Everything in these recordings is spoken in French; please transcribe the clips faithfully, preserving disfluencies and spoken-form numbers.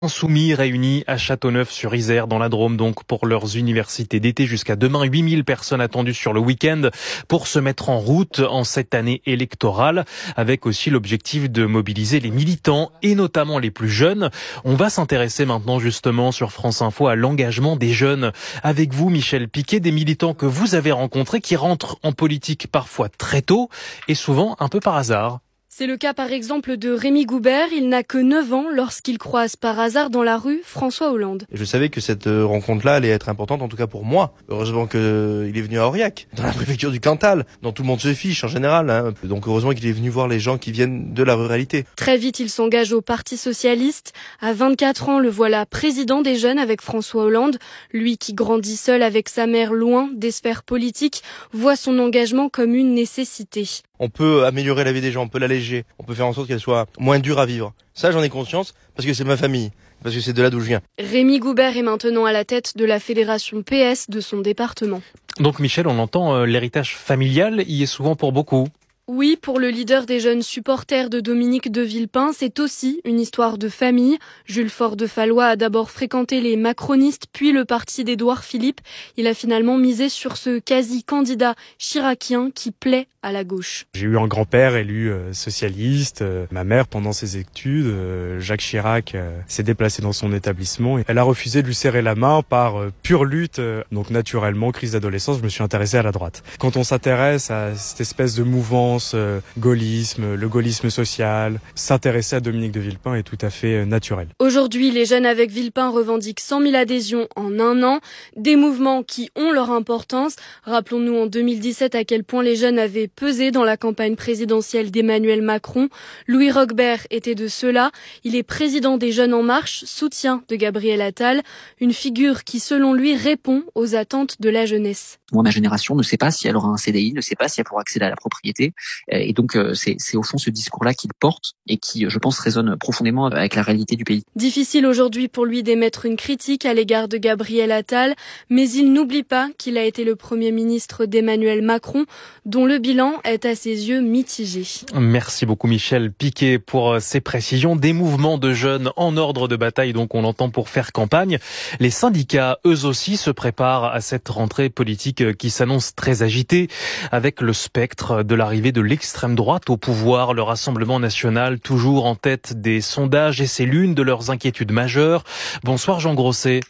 Insoumis réunis à Châteauneuf-sur-Isère dans la Drôme donc pour leurs universités d'été jusqu'à demain. huit mille personnes attendues sur le week-end pour se mettre en route en cette année électorale avec aussi l'objectif de mobiliser les militants et notamment les plus jeunes. On va s'intéresser maintenant justement sur France Info à l'engagement des jeunes. Avec vous Michel Piquet, des militants que vous avez rencontrés qui rentrent en politique parfois très tôt et souvent un peu par hasard. C'est le cas par exemple de Rémi Goubert, il n'a que neuf ans lorsqu'il croise par hasard dans la rue François Hollande. Je savais que cette rencontre-là allait être importante, en tout cas pour moi. Heureusement qu'il est venu à Aurillac, dans la préfecture du Cantal, dont tout le monde se fiche en général. Hein. Donc heureusement qu'il est venu voir les gens qui viennent de la ruralité. Très vite, il s'engage au Parti Socialiste. À vingt-quatre ans, le voilà président des jeunes avec François Hollande. Lui qui grandit seul avec sa mère loin des sphères politiques, voit son engagement comme une nécessité. On peut améliorer la vie des gens, on peut l'alléger, on peut faire en sorte qu'elle soit moins dure à vivre. Ça, j'en ai conscience parce que c'est ma famille, parce que c'est de là d'où je viens. Rémi Goubert est maintenant à la tête de la fédération P S de son département. Donc Michel, on entend euh, l'héritage familial y est souvent pour beaucoup. Oui, pour le leader des jeunes supporters de Dominique de Villepin, c'est aussi une histoire de famille. Jules Faure de Fallois a d'abord fréquenté les macronistes, puis le parti d'Édouard Philippe. Il a finalement misé sur ce quasi-candidat chiracien qui plaît à la gauche. J'ai eu un grand-père élu euh, socialiste. Euh, ma mère, pendant ses études, euh, Jacques Chirac, euh, s'est déplacée dans son établissement. Et elle a refusé de lui serrer la main par euh, pure lutte. Euh, donc naturellement, crise d'adolescence, je me suis intéressé à la droite. Quand on s'intéresse à cette espèce de mouvance, Euh, gaullisme, le gaullisme social, s'intéresser à Dominique de Villepin est tout à fait euh, naturel. Aujourd'hui, les jeunes avec Villepin revendiquent cent mille adhésions en un an, des mouvements qui ont leur importance. Rappelons-nous en deux mille dix-sept à quel point les jeunes avaient pesé dans la campagne présidentielle d'Emmanuel Macron. Louis Roquebert était de ceux-là. Il est président des Jeunes en Marche, soutien de Gabriel Attal, une figure qui selon lui répond aux attentes de la jeunesse. Moi, ma génération ne sait pas si elle aura un C D I, ne sait pas si elle pourra accéder à la propriété. Et donc, c'est, c'est au fond ce discours-là qu'il porte et qui, je pense, résonne profondément avec la réalité du pays. Difficile aujourd'hui pour lui d'émettre une critique à l'égard de Gabriel Attal, mais il n'oublie pas qu'il a été le Premier ministre d'Emmanuel Macron, dont le bilan est à ses yeux mitigé. Merci beaucoup Michel Piquet pour ces précisions. Des mouvements de jeunes en ordre de bataille, donc on l'entend pour faire campagne. Les syndicats, eux aussi, se préparent à cette rentrée politique qui s'annonce très agitée, avec le spectre de l'arrivée de l'extrême droite au pouvoir. Le Rassemblement national, toujours en tête des sondages, et c'est l'une de leurs inquiétudes majeures. Bonsoir Jean Grosset.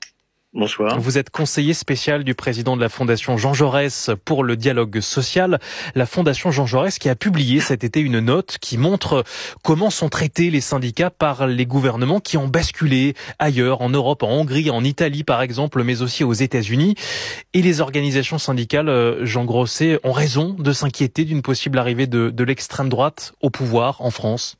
Bonsoir. Vous êtes conseiller spécial du président de la Fondation Jean Jaurès pour le dialogue social. La Fondation Jean Jaurès qui a publié cet été une note qui montre comment sont traités les syndicats par les gouvernements qui ont basculé ailleurs, en Europe, en Hongrie, en Italie par exemple, mais aussi aux États-Unis. Et les organisations syndicales, Jean Grosset, ont raison de s'inquiéter d'une possible arrivée de, de l'extrême droite au pouvoir en France.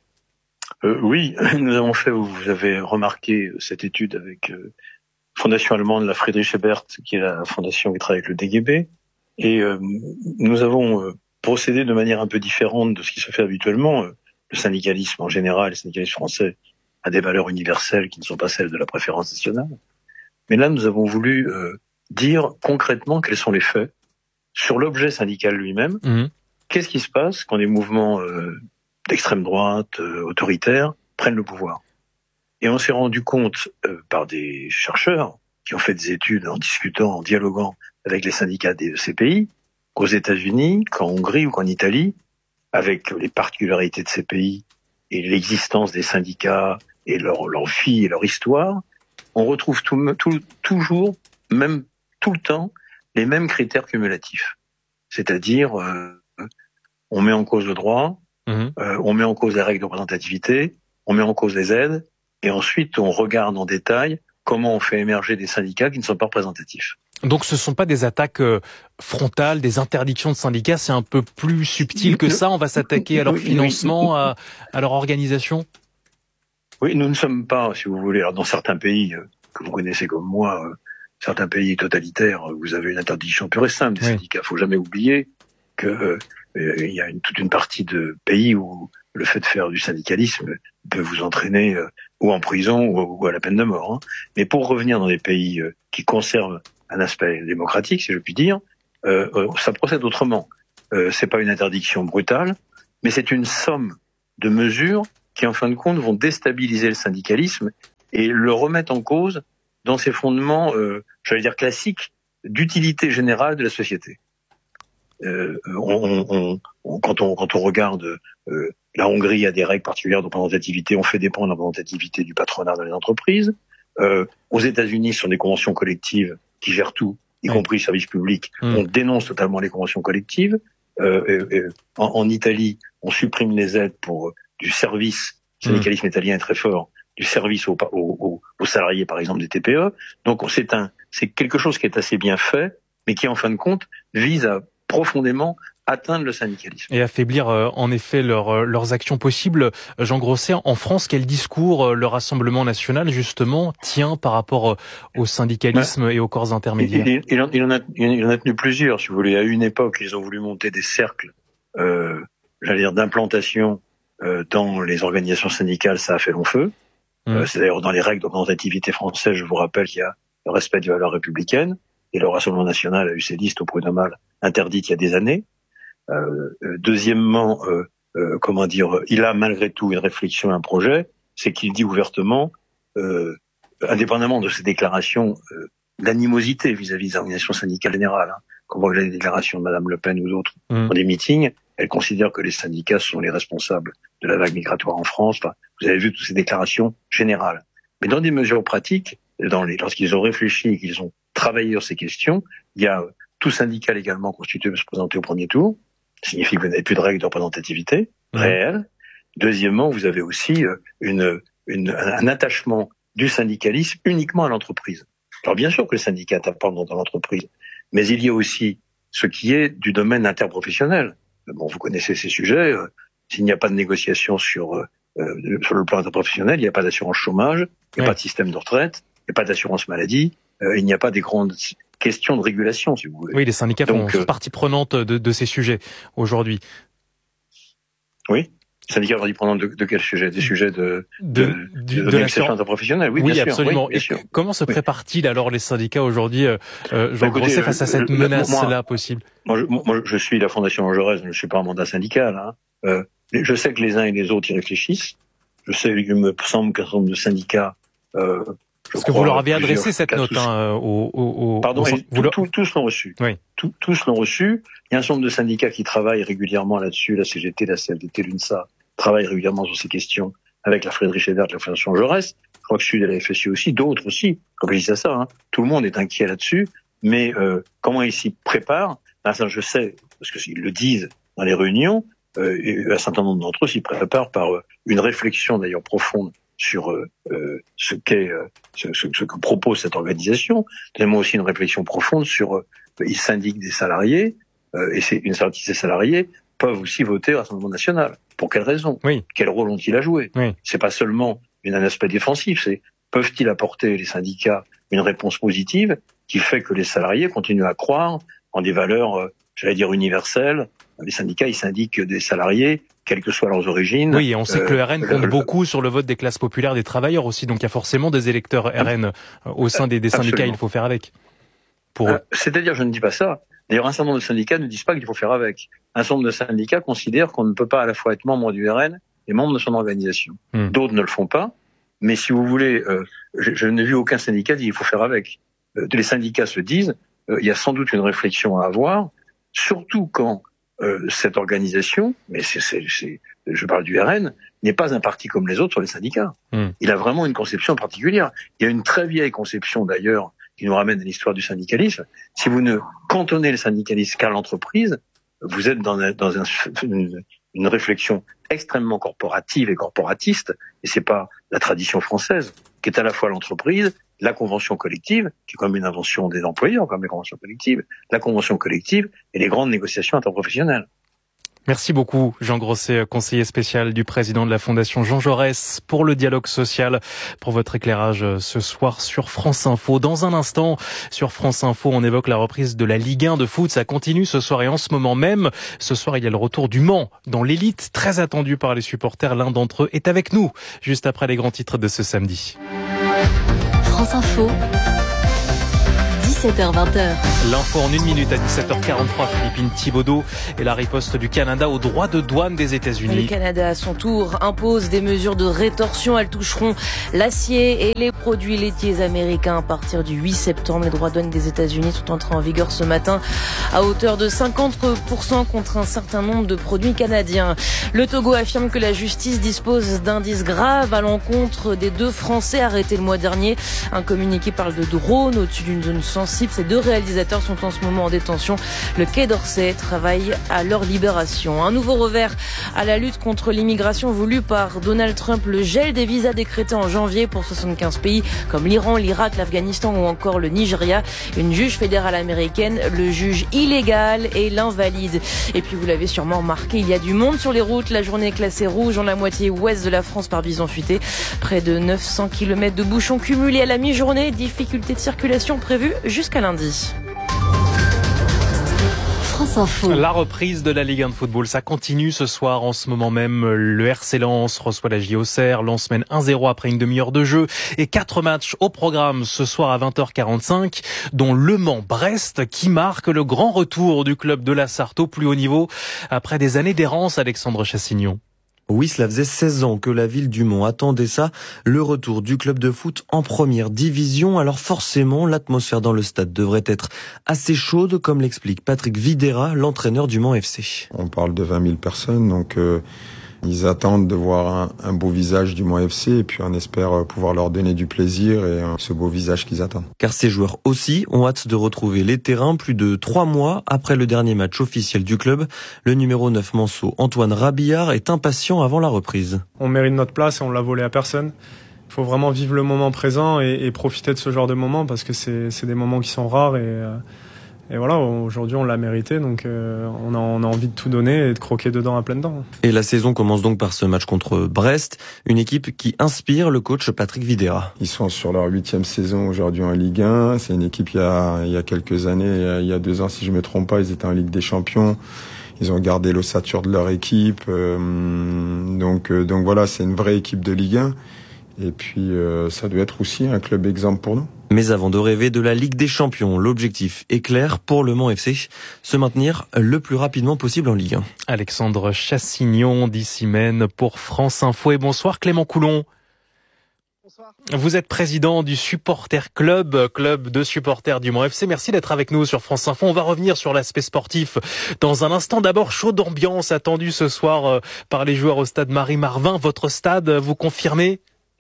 Euh, oui, nous avons fait, vous avez remarqué cette étude avec... Euh, Fondation allemande, la Friedrich Ebert, qui est la fondation qui travaille avec le D G B. Et euh, nous avons euh, procédé de manière un peu différente de ce qui se fait habituellement. Euh, le syndicalisme en général, le syndicalisme français, a des valeurs universelles qui ne sont pas celles de la préférence nationale. Mais là, nous avons voulu euh, dire concrètement quels sont les faits sur l'objet syndical lui-même. Mmh. Qu'est-ce qui se passe quand des mouvements euh, d'extrême droite, euh, autoritaires, prennent le pouvoir ? Et on s'est rendu compte euh, par des chercheurs qui ont fait des études en discutant, en dialoguant avec les syndicats de ces pays, qu'aux États-Unis, qu'en Hongrie ou qu'en Italie, avec les particularités de ces pays et l'existence des syndicats et leur, leur vie et leur histoire, on retrouve tout, tout, toujours, même tout le temps, les mêmes critères cumulatifs. C'est-à-dire, euh, on met en cause le droit, mmh. euh, on met en cause les règles de représentativité, on met en cause les aides, et ensuite, on regarde en détail comment on fait émerger des syndicats qui ne sont pas représentatifs. Donc ce ne sont pas des attaques frontales, des interdictions de syndicats, c'est un peu plus subtil que ça, on va s'attaquer à leur financement, à, à leur organisation ? Oui, nous ne sommes pas, si vous voulez, alors dans certains pays euh, que vous connaissez comme moi, euh, certains pays totalitaires, vous avez une interdiction pure et simple des oui. syndicats. Il ne faut jamais oublier qu'il euh, euh, y a une, toute une partie de pays où le fait de faire du syndicalisme peut vous entraîner euh, ou en prison ou, ou à la peine de mort. Hein. Mais pour revenir dans des pays euh, qui conservent un aspect démocratique, si je puis dire, euh, euh, ça procède autrement. Euh, c'est pas une interdiction brutale, mais c'est une somme de mesures qui en fin de compte vont déstabiliser le syndicalisme et le remettre en cause dans ses fondements, euh, j'allais dire classiques, d'utilité générale de la société. Euh, on, on, on, quand, on, quand on regarde euh, la Hongrie a des règles particulières de représentativité, on fait dépendre la représentativité du patronat dans les entreprises. Euh, aux États-Unis, ce sont des conventions collectives qui gèrent tout, y oui. compris le service public. Mmh. On dénonce totalement les conventions collectives. Euh, euh, euh, en, en Italie, on supprime les aides pour euh, du service. Le syndicalisme mmh. italien est très fort. Du service aux, aux, aux salariés, par exemple, des T P E. Donc c'est un, c'est quelque chose qui est assez bien fait, mais qui en fin de compte vise à profondément atteindre le syndicalisme. Et affaiblir euh, en effet leur, euh, leurs actions possibles. Jean Grosset, en France, quel discours euh, le Rassemblement national justement tient par rapport euh, au syndicalisme ouais. et aux corps intermédiaires? il, il, en, il, en a, il en a tenu plusieurs, si vous voulez. À une époque, ils ont voulu monter des cercles, euh, j'allais dire d'implantation euh, dans les organisations syndicales. Ça a fait long feu. Mmh. Euh, c'est d'ailleurs dans les règles de représentativité française, je vous rappelle qu'il y a le respect des valeurs républicaines. Et le Rassemblement national a eu ses listes au prud'homal interdites il y a des années. Euh, euh, deuxièmement, euh, euh, comment dire, il a malgré tout une réflexion, un projet, c'est qu'il dit ouvertement, euh, indépendamment de ses déclarations euh, d'animosité vis-à-vis des organisations syndicales générales, hein, quand on voit les déclarations de Madame Le Pen ou d'autres mmh. dans des meetings, elle considère que les syndicats sont les responsables de la vague migratoire en France. Enfin, vous avez vu toutes ces déclarations générales. Mais dans des mesures pratiques, dans les, lorsqu'ils ont réfléchi et qu'ils ont travaillé sur ces questions, il y a tout syndicat légalement constitué peut se présenter au premier tour. Ça signifie que vous n'avez plus de règles de représentativité mmh. réelle. Deuxièmement, vous avez aussi une, une, un attachement du syndicalisme uniquement à l'entreprise. Alors bien sûr que le syndicat apporte dans l'entreprise, mais il y a aussi ce qui est du domaine interprofessionnel. Bon, vous connaissez ces sujets. Euh, s'il n'y a pas de négociation sur, euh, sur le plan interprofessionnel, il n'y a pas d'assurance chômage, il n'y a oui. pas de système de retraite, il n'y a pas d'assurance maladie, euh, il n'y a pas des grandes questions de régulation, si vous voulez. Oui, les syndicats Donc, font euh, partie prenante de, de ces sujets aujourd'hui. Oui. Les syndicats partie prenante de, de quel sujet? Des sujets de, de, de, de, de, de négociation interprofessionnelle? Oui, oui, bien absolument. sûr. Oui, bien Et sûr. Comment se oui. préparent-ils alors les syndicats aujourd'hui, euh, Jean bah, Grosset, face à cette menace-là possible? Moi je, moi, je suis la Fondation Jean Jaurès, je ne suis pas un mandat syndical. Hein. Euh, je sais que les uns et les autres y réfléchissent. Je sais, il me semble qu'un certain nombre de syndicats... Euh, Parce que vous leur avez adressé cette note hein, au, au, au... Pardon, au... Tout, vous tout, tous l'ont reçu. Oui. Tout, tous l'ont reçu. Il y a un certain nombre de syndicats qui travaillent régulièrement là-dessus. La C G T, la C F D T, l'UNSA travaillent régulièrement sur ces questions avec la Friedrich Ebert, la Fondation Jaurès. Je crois que Sud et la F S U aussi, d'autres aussi. Quand je dis ça, hein, tout le monde est inquiet là-dessus. Mais euh, comment ils s'y préparent? Ben, ça, je sais, parce qu'ils le disent dans les réunions, euh, et un certain nombre d'entre eux s'y préparent par euh, une réflexion d'ailleurs profonde sur euh, ce qu'est, euh, ce, ce, ce que propose cette organisation. Deuxièmement aussi une réflexion profonde sur, euh, ils syndiquent des salariés, euh, et c'est une partie de ces salariés peuvent aussi voter au Rassemblement national. Pour quelles raisons? Oui. Quel rôle ont-ils à jouer? Oui. C'est pas seulement une, un aspect défensif, c'est peuvent-ils apporter, les syndicats, une réponse positive qui fait que les salariés continuent à croire en des valeurs, euh, j'allais dire universelles. Les syndicats, ils syndiquent des salariés, quelles que soient leurs origines. Oui, et on sait euh, que le R N compte le, beaucoup sur le vote des classes populaires, des travailleurs aussi, donc il y a forcément des électeurs R N euh, au sein des, des syndicats, Absolument. Il faut faire avec. Pour euh, C'est-à-dire, je ne dis pas ça. D'ailleurs, un certain nombre de syndicats ne disent pas qu'il faut faire avec. Un certain nombre de syndicats considèrent qu'on ne peut pas à la fois être membre du R N et membre de son organisation. Hum. D'autres ne le font pas, mais si vous voulez, euh, je, je n'ai vu aucun syndicat dire qu'il faut faire avec. Euh, les syndicats se disent, euh, il y a sans doute une réflexion à avoir, surtout quand euh, cette organisation, mais c'est, c'est, c'est, je parle du R N, n'est pas un parti comme les autres sur les syndicats. Hum. Il a vraiment une conception particulière. Il y a une très vieille conception d'ailleurs qui nous ramène à l'histoire du syndicalisme. Si vous ne cantonnez le syndicalisme qu'à l'entreprise, vous êtes dans, un, dans un, une, une réflexion extrêmement corporative et corporatiste, et c'est pas la tradition française, qui est à la fois l'entreprise, la convention collective, qui est comme une invention des employeurs, comme les conventions collectives, la convention collective et les grandes négociations interprofessionnelles. Merci beaucoup, Jean Grosset, conseiller spécial du président de la Fondation Jean Jaurès pour le dialogue social, pour votre éclairage ce soir sur France Info. Dans un instant, sur France Info, on évoque la reprise de la Ligue un de foot. Ça continue ce soir et en ce moment même. Ce soir, il y a le retour du Mans dans l'élite, très attendu par les supporters. L'un d'entre eux est avec nous, juste après les grands titres de ce samedi. France Info, dix-sept dix-sept heures vingt. L'info en une minute à dix-sept heures quarante-trois, Philippine Thibaudot et la riposte du Canada aux droits de douane des États-Unis. Le Canada, à son tour, impose des mesures de rétorsion. Elles toucheront l'acier et les produits laitiers américains à partir du huit septembre. Les droits de douane des États-Unis sont entrés en vigueur ce matin à hauteur de cinquante pour cent contre un certain nombre de produits canadiens. Le Togo affirme que la justice dispose d'indices graves à l'encontre des deux Français arrêtés le mois dernier. Un communiqué parle de drones au-dessus d'une zone sensible. Ces deux réalisateurs sont en ce moment en détention. Le Quai d'Orsay travaille à leur libération. Un nouveau revers à la lutte contre l'immigration voulue par Donald Trump. Le gel des visas décrété en janvier pour soixante-quinze pays comme l'Iran, l'Irak, l'Afghanistan ou encore le Nigeria. Une juge fédérale américaine le juge illégal et l'invalide. Et puis vous l'avez sûrement remarqué, il y a du monde sur les routes. La journée est classée rouge dans la moitié ouest de la France par bison futé. Près de neuf cents kilomètres de bouchons cumulés à la mi-journée. Difficultés de circulation prévues jusqu'à lundi. France Info. La reprise de la Ligue un de football, ça continue ce soir. En ce moment même, le R C Lens reçoit la J Auxerre. Lens mène un zéro après une demi-heure de jeu. Et quatre matchs au programme ce soir à vingt heures quarante-cinq, dont Le Mans-Brest qui marque le grand retour du club de la Sarthe au plus haut niveau après des années d'errance. Alexandre Chassignon. Oui, cela faisait seize ans que la ville du Mans attendait ça, le retour du club de foot en première division. Alors forcément, l'atmosphère dans le stade devrait être assez chaude, comme l'explique Patrick Videra, l'entraîneur du Mans F C. On parle de vingt mille personnes, donc euh, ils attendent de voir un, un beau visage du Mans F C et puis on espère pouvoir leur donner du plaisir et euh, ce beau visage qu'ils attendent. Car ces joueurs aussi ont hâte de retrouver les terrains plus de trois mois après le dernier match officiel du club. Le numéro neuf Manceau, Antoine Rabillard, est impatient avant la reprise. On mérite notre place et on l'a volé à personne. Il faut vraiment vivre le moment présent et, et profiter de ce genre de moments parce que c'est, c'est des moments qui sont rares et... Euh, Et voilà, aujourd'hui on l'a mérité, donc euh, on, a, on a envie de tout donner et de croquer dedans à pleines dents. Et la saison commence donc par ce match contre Brest, une équipe qui inspire le coach Patrick Videra. Ils sont sur leur huitième saison aujourd'hui en Ligue un. C'est une équipe il y a, il y a quelques années, il y a, il y a deux ans si je me trompe pas, ils étaient en Ligue des Champions. Ils ont gardé l'ossature de leur équipe. Euh, donc, euh, donc voilà, c'est une vraie équipe de Ligue un. Et puis euh, ça doit être aussi un club exemple pour nous. Mais avant de rêver de la Ligue des Champions, l'objectif est clair pour le Mans F C, se maintenir le plus rapidement possible en Ligue un. Alexandre Chassignon d'Issy Maine pour France Info. Et bonsoir Clément Coulon. Bonsoir. Vous êtes président du Supporter Club, club de supporters du Mans F C. Merci d'être avec nous sur France Info. On va revenir sur l'aspect sportif dans un instant. D'abord, chaude ambiance attendue ce soir par les joueurs au stade Marie-Marvin. Votre stade, vous confirmez ?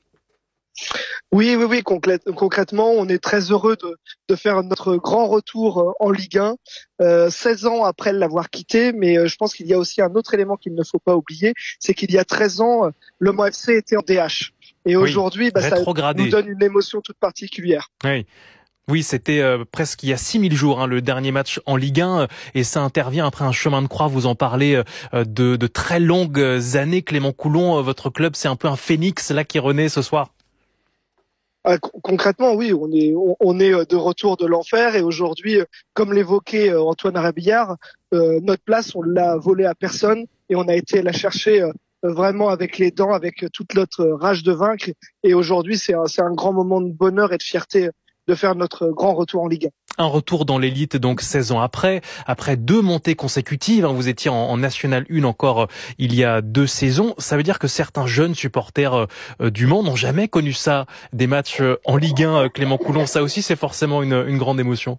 Oui, oui, oui, concrètement, on est très heureux de, de faire notre grand retour en Ligue un, euh, seize ans après l'avoir quitté, mais je pense qu'il y a aussi un autre élément qu'il ne faut pas oublier, c'est qu'il y a treize ans, le Mans F C était en D H. Et oui, aujourd'hui, bah, ça nous donne une émotion toute particulière. Oui. Oui, c'était euh, presque il y a six mille jours, hein, le dernier match en Ligue un, et ça intervient après un chemin de croix. Vous en parlez euh, de, de très longues années. Clément Coulon, euh, votre club, c'est un peu un phénix là qui renaît ce soir. Euh, concrètement, oui, on est on est de retour de l'enfer et aujourd'hui, comme l'évoquait Antoine Rabillard, euh, notre place, on l'a volée à personne et on a été la chercher euh, vraiment avec les dents, avec toute notre rage de vaincre. Et aujourd'hui, c'est un, c'est un grand moment de bonheur et de fierté de faire notre grand retour en Ligue un. Un retour dans l'élite donc seize ans après, après deux montées consécutives. Vous étiez en, en National un encore euh, il y a deux saisons. Ça veut dire que certains jeunes supporters euh, du Mans n'ont jamais connu ça, des matchs euh, en Ligue un. Euh, Clément Coulon, ça aussi c'est forcément une, une grande émotion.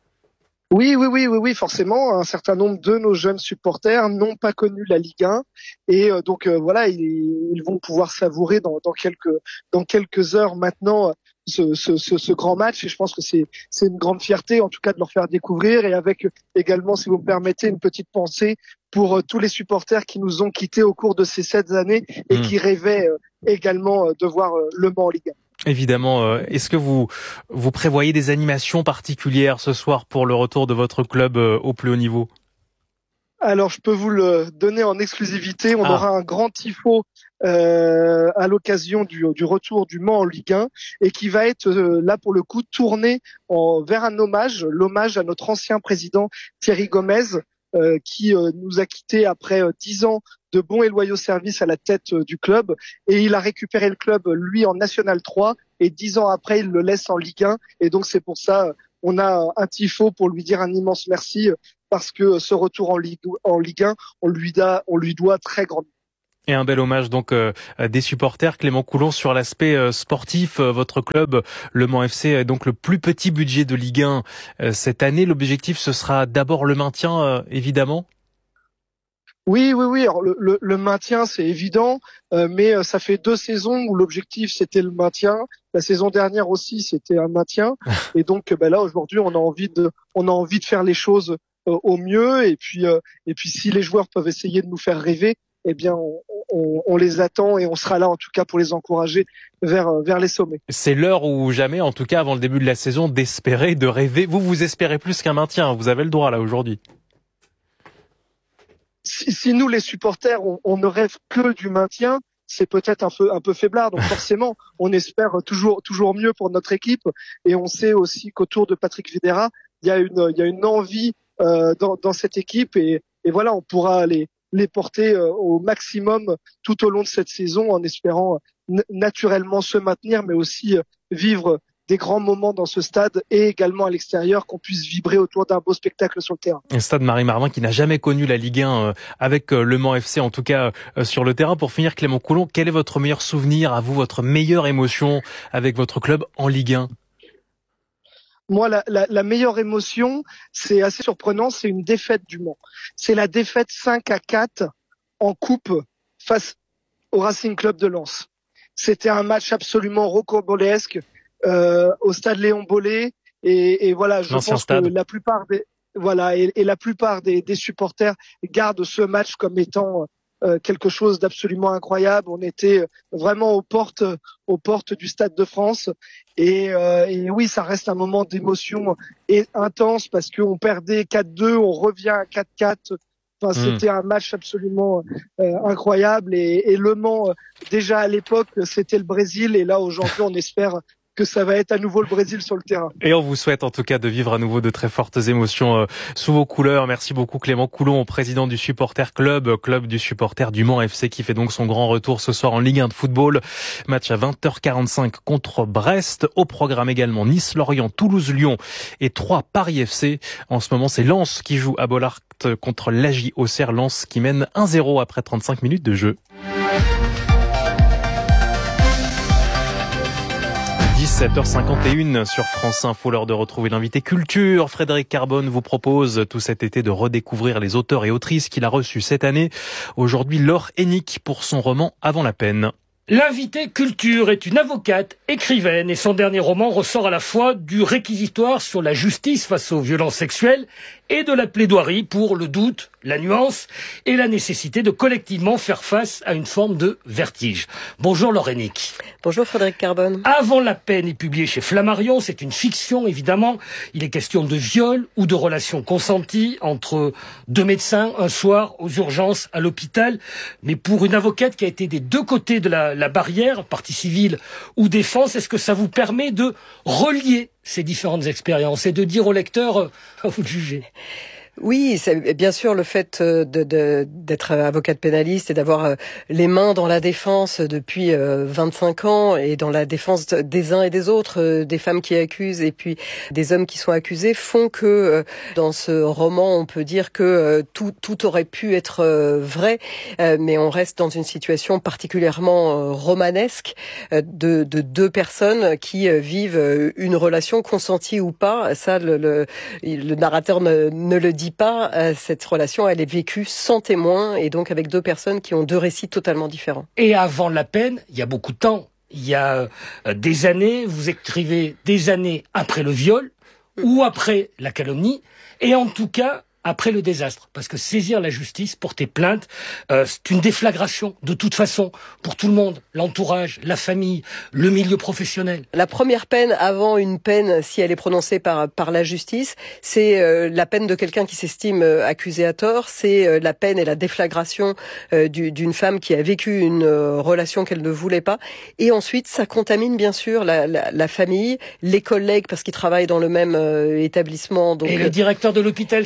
Oui, oui, oui, oui, oui, forcément. Un certain nombre de nos jeunes supporters n'ont pas connu la Ligue un et euh, donc euh, voilà, ils, ils vont pouvoir savourer dans, dans quelques dans quelques heures maintenant ce, ce, ce, ce grand match. Et je pense que c'est c'est une grande fierté, en tout cas, de leur faire découvrir. Et avec également, si vous me permettez, une petite pensée pour euh, tous les supporters qui nous ont quittés au cours de ces sept années et mmh. qui rêvaient euh, également euh, de voir euh, le Mans en Ligue un. Évidemment. Est-ce que vous vous prévoyez des animations particulières ce soir pour le retour de votre club au plus haut niveau ? Alors, je peux vous le donner en exclusivité. On ah. aura un grand tifo euh, à l'occasion du, du retour du Mans en Ligue un et qui va être euh, là pour le coup tourné en, vers un hommage, l'hommage à notre ancien président Thierry Gomez euh, qui euh, nous a quittés après euh, dix ans de bons et loyaux services à la tête euh, du club, et il a récupéré le club lui en National trois et dix ans après il le laisse en Ligue un, et donc c'est pour ça on a un tifo pour lui dire un immense merci parce que ce retour en Ligue, en Ligue un, on lui, da, on lui doit très grandement. Et un bel hommage donc euh, des supporters. Clément Coulon, sur l'aspect euh, sportif, euh, votre club, le Mans F C, est donc le plus petit budget de Ligue un euh, cette année. L'objectif, ce sera d'abord le maintien, euh, évidemment. Oui, oui, oui. Alors, le, le, le maintien, c'est évident, euh, mais euh, ça fait deux saisons où l'objectif c'était le maintien. La saison dernière aussi, c'était un maintien. Et donc, euh, bah, là aujourd'hui, on a envie de, on a envie de faire les choses euh, au mieux. Et puis, euh, et puis, si les joueurs peuvent essayer de nous faire rêver, eh bien, on, on, on les attend et on sera là en tout cas pour les encourager vers vers les sommets. C'est l'heure ou jamais, en tout cas avant le début de la saison, d'espérer, de rêver. Vous, vous espérez plus qu'un maintien. Vous avez le droit là aujourd'hui. Si, si nous les supporters, on, on ne rêve que du maintien, c'est peut-être un peu un peu faiblard. Donc forcément, on espère toujours toujours mieux pour notre équipe. Et on sait aussi qu'autour de Patrick Vieira, il y a une il y a une envie euh, dans, dans cette équipe et, et voilà, on pourra les les porter euh, au maximum tout au long de cette saison en espérant n- naturellement se maintenir, mais aussi euh, vivre des grands moments dans ce stade et également à l'extérieur, qu'on puisse vibrer autour d'un beau spectacle sur le terrain. Un stade Marie-Marvin qui n'a jamais connu la Ligue un euh, avec euh, le Mans F C, en tout cas euh, sur le terrain. Pour finir, Clément Coulon, quel est votre meilleur souvenir, à vous, votre meilleure émotion avec votre club en Ligue un ? Moi, la, la, la meilleure émotion, c'est assez surprenant, c'est une défaite du Mans. C'est la défaite cinq à quatre en coupe face au Racing Club de Lens. C'était un match absolument rocambolesque euh, au stade Léon Bollé et, et voilà, je L'ancien pense stade. que la plupart des voilà et, et la plupart des, des supporters gardent ce match comme étant Euh, quelque chose d'absolument incroyable. On était vraiment aux portes, aux portes du Stade de France. Et, euh, et oui, ça reste un moment d'émotion et intense parce qu'on perdait quatre deux, on revient à quatre quatre. Enfin, mmh. C'était un match absolument euh, incroyable. Et, et Le Mans, déjà à l'époque, c'était le Brésil. Et là, aujourd'hui, on espère que ça va être à nouveau le Brésil sur le terrain. Et on vous souhaite en tout cas de vivre à nouveau de très fortes émotions euh, sous vos couleurs. Merci beaucoup Clément Coulon, président du Supporter Club, club du supporter du Mans F C, qui fait donc son grand retour ce soir en Ligue un de football. Match à vingt heures quarante-cinq contre Brest. Au programme également Nice-Lorient, Toulouse-Lyon et Troyes Paris F C. En ce moment, c'est Lens qui joue à Bollaert contre l'A J Auxerre. Lens qui mène un zéro après trente-cinq minutes de jeu. dix-sept heures cinquante et une sur France Info, l'heure de retrouver l'invité culture. Frédéric Carbone vous propose tout cet été de redécouvrir les auteurs et autrices qu'il a reçus cette année. Aujourd'hui, Laure Hennick pour son roman Avant la peine. L'invité culture est une avocate, écrivaine, et son dernier roman ressort à la fois du réquisitoire sur la justice face aux violences sexuelles et de la plaidoirie pour le doute, la nuance et la nécessité de collectivement faire face à une forme de vertige. Bonjour Laure Hennick. Bonjour Frédéric Carbone. Avant la peine est publié chez Flammarion, c'est une fiction évidemment. Il est question de viol ou de relations consenties entre deux médecins un soir aux urgences à l'hôpital. Mais pour une avocate qui a été des deux côtés de la, la barrière, partie civile ou défense, est-ce que ça vous permet de relier ces différentes expériences et de dire au lecteur, euh, à vous de juger? Oui, c'est bien sûr le fait de, de, d'être avocate pénaliste et d'avoir les mains dans la défense depuis vingt-cinq ans et dans la défense des uns et des autres, des femmes qui accusent et puis des hommes qui sont accusés, font que dans ce roman, on peut dire que tout, tout aurait pu être vrai, mais on reste dans une situation particulièrement romanesque de, de deux personnes qui vivent une relation consentie ou pas. Ça, le, le, le narrateur ne, ne le dit pas. Cette relation, elle est vécue sans témoin et donc avec deux personnes qui ont deux récits totalement différents. Et avant la peine, il y a beaucoup de temps. Il y a des années, vous écrivez des années après le viol ou après la calomnie et en tout cas après le désastre. Parce que saisir la justice, porter plainte, euh, c'est une déflagration de toute façon pour tout le monde, l'entourage, la famille, le milieu professionnel. La première peine avant une peine, si elle est prononcée par par la justice, c'est euh, la peine de quelqu'un qui s'estime euh, accusé à tort, c'est euh, la peine et la déflagration euh, du, d'une femme qui a vécu une euh, relation qu'elle ne voulait pas. Et ensuite, ça contamine bien sûr la, la, la famille, les collègues parce qu'ils travaillent dans le même euh, établissement. Donc, et le directeur de l'hôpital qui se dit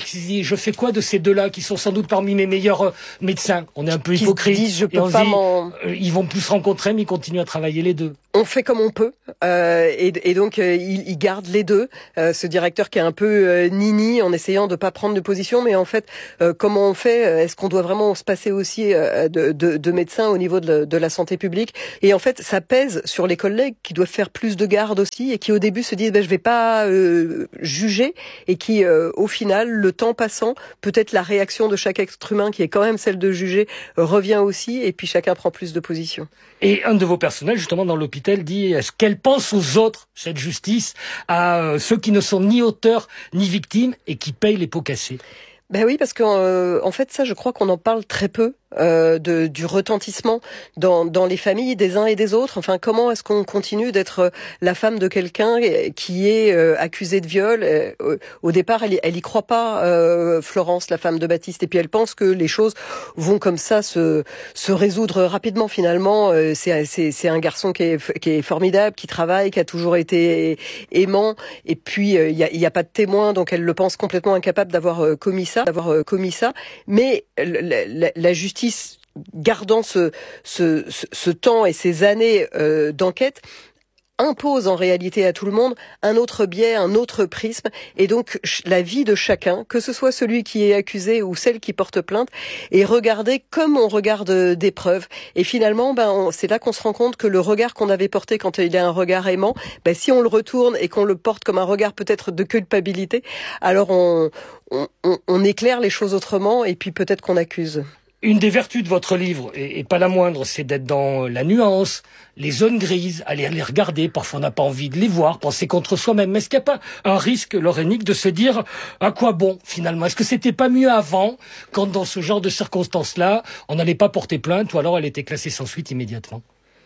je fais quoi de ces deux-là qui sont sans doute parmi mes meilleurs euh, médecins? On est un peu hypocrite. Disent, je peux et on pas dit, m'en... euh, ils vont plus se rencontrer, mais ils continuent à travailler les deux. On fait comme on peut, euh, et, et donc euh, il, il garde les deux. Euh, ce directeur qui est un peu euh, nini en essayant de pas prendre de position, mais en fait, euh, comment on fait? Est-ce qu'on doit vraiment se passer aussi euh, de, de, de médecins au niveau de, de la santé publique? Et en fait, ça pèse sur les collègues qui doivent faire plus de garde aussi, et qui au début se disent ben, je vais pas euh, juger, et qui euh, au final, le temps passant, peut-être la réaction de chaque être humain qui est quand même celle de juger euh, revient aussi, et puis chacun prend plus de position. Et un de vos personnels, justement, dans l'hôpital, dit est-ce qu'elle pense aux autres, cette justice, à euh, ceux qui ne sont ni auteurs ni victimes et qui payent les pots cassés? Ben oui, parce qu'en euh, en fait, ça, je crois qu'on en parle très peu. Euh, de, du retentissement dans, dans les familles des uns et des autres. Enfin, comment est-ce qu'on continue d'être la femme de quelqu'un qui est euh, accusé de viol? euh, Au départ, elle, elle y croit pas, euh, Florence, la femme de Baptiste, et puis elle pense que les choses vont comme ça se, se résoudre rapidement. Finalement, euh, c'est, c'est, c'est un garçon qui est, qui est formidable, qui travaille, qui a toujours été aimant, et puis il euh, y, a, y a pas de témoin, donc elle le pense complètement incapable d'avoir euh, commis ça, d'avoir euh, commis ça. Mais la, la, la justice, gardant ce, ce, ce, ce temps et ces années euh, d'enquête, impose en réalité à tout le monde un autre biais, un autre prisme, et donc la vie de chacun, que ce soit celui qui est accusé ou celle qui porte plainte, est regardée comme on regarde des preuves. Et finalement, ben, on, c'est là qu'on se rend compte que le regard qu'on avait porté quand il y a un regard aimant, ben, si on le retourne et qu'on le porte comme un regard peut-être de culpabilité, alors on, on, on, on éclaire les choses autrement, et puis peut-être qu'on accuse. Une des vertus de votre livre, et, et pas la moindre, c'est d'être dans la nuance, les zones grises, aller les regarder, parfois on n'a pas envie de les voir, penser contre soi-même. Mais est-ce qu'il n'y a pas un risque, Laurenique, de se dire à quoi bon finalement? Est-ce que c'était pas mieux avant, quand dans ce genre de circonstances-là, on n'allait pas porter plainte, ou alors elle était classée sans suite immédiatement?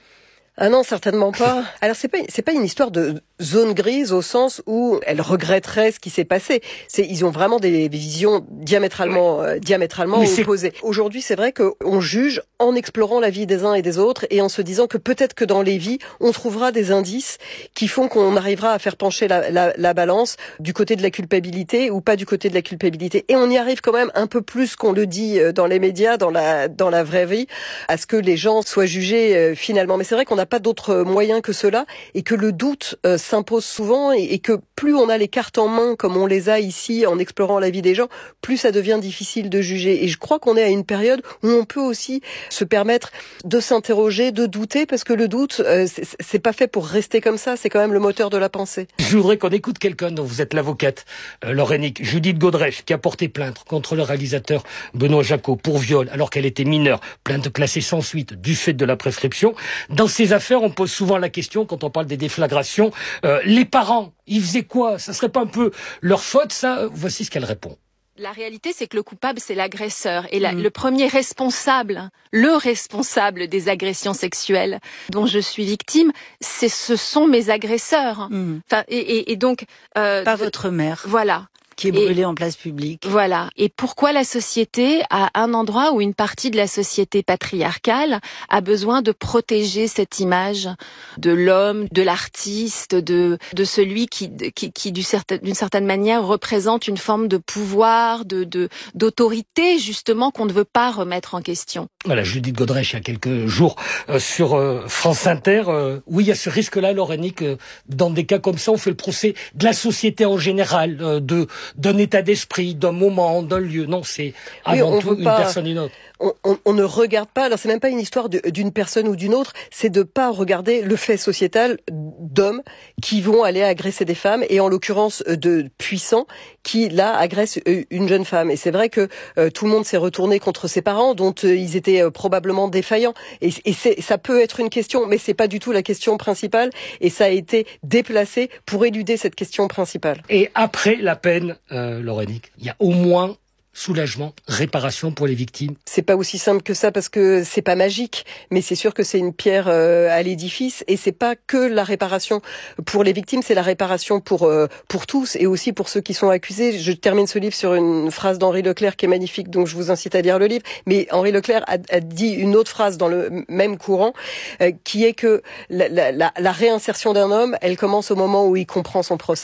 Ah non, certainement pas. Alors c'est pas c'est pas une histoire de zone grise au sens où elle regretterait ce qui s'est passé. C'est ils ont vraiment des visions diamétralement euh, diamétralement Mais opposées. C'est... Aujourd'hui, c'est vrai qu'on juge en explorant la vie des uns et des autres, et en se disant que peut-être que dans les vies, on trouvera des indices qui font qu'on arrivera à faire pencher la, la, la balance du côté de la culpabilité ou pas du côté de la culpabilité. Et on y arrive quand même un peu plus qu'on le dit dans les médias, dans la dans la vraie vie, à ce que les gens soient jugés euh, finalement. Mais c'est vrai qu'on a pas d'autres moyens que cela, et que le doute euh, s'impose souvent, et, et que plus on a les cartes en main comme on les a ici en explorant la vie des gens, plus ça devient difficile de juger. Et je crois qu'on est à une période où on peut aussi se permettre de s'interroger, de douter, parce que le doute, euh, c'est, c'est pas fait pour rester comme ça, c'est quand même le moteur de la pensée. Je voudrais qu'on écoute quelqu'un dont vous êtes l'avocate, euh, Laurenique, Judith Godrèche, qui a porté plainte contre le réalisateur Benoît Jacot pour viol alors qu'elle était mineure, plainte classée sans suite du fait de la prescription. Dans ces affaires, on pose souvent la question, quand on parle des déflagrations, euh, les parents, ils faisaient quoi? Ça serait pas un peu leur faute, ça? Voici ce qu'elle répond. La réalité, c'est que le coupable, c'est l'agresseur. Et la, mmh. le premier responsable, le responsable des agressions sexuelles dont je suis victime, c'est, ce sont mes agresseurs. Mmh. Enfin, et, et, et donc... Euh, pas votre mère. Voilà. Qui est brûlée et, en place publique. Voilà. Et pourquoi la société, à un endroit où une partie de la société patriarcale a besoin de protéger cette image de l'homme, de l'artiste, de de celui qui qui, qui d'une certaine manière représente une forme de pouvoir, de de d'autorité justement qu'on ne veut pas remettre en question. Voilà, Judith Godrèche, il y a quelques jours euh, sur euh, France Inter, euh, oui, il y a ce risque-là, Laurenique, euh, dans des cas comme ça, on fait le procès de la société en général, euh, de d'un état d'esprit, d'un moment, d'un lieu. Non, c'est avant oui, tout une pas, personne et une autre. On, on, on ne regarde pas, alors c'est même pas une histoire de, d'une personne ou d'une autre, c'est de pas regarder le fait sociétal d'hommes qui vont aller agresser des femmes, et en l'occurrence de puissants qui, là, agressent une jeune femme. Et c'est vrai que euh, tout le monde s'est retourné contre ses parents, dont euh, ils étaient euh, probablement défaillants. Et, et c'est, ça peut être une question, mais c'est pas du tout la question principale, et ça a été déplacé pour éluder cette question principale. Et après la peine, euh, Laurenique, il y a au moins soulagement, réparation pour les victimes. C'est pas aussi simple que ça, parce que c'est pas magique, mais c'est sûr que c'est une pierre euh, à l'édifice, et c'est pas que la réparation pour les victimes, c'est la réparation pour euh, pour tous, et aussi pour ceux qui sont accusés. Je termine ce livre sur une phrase d'Henri Leclerc qui est magnifique, donc je vous incite à lire le livre. Mais Henri Leclerc a, a dit une autre phrase dans le même courant, euh, qui est que la, la, la, la réinsertion d'un homme, elle commence au moment où il comprend son procès.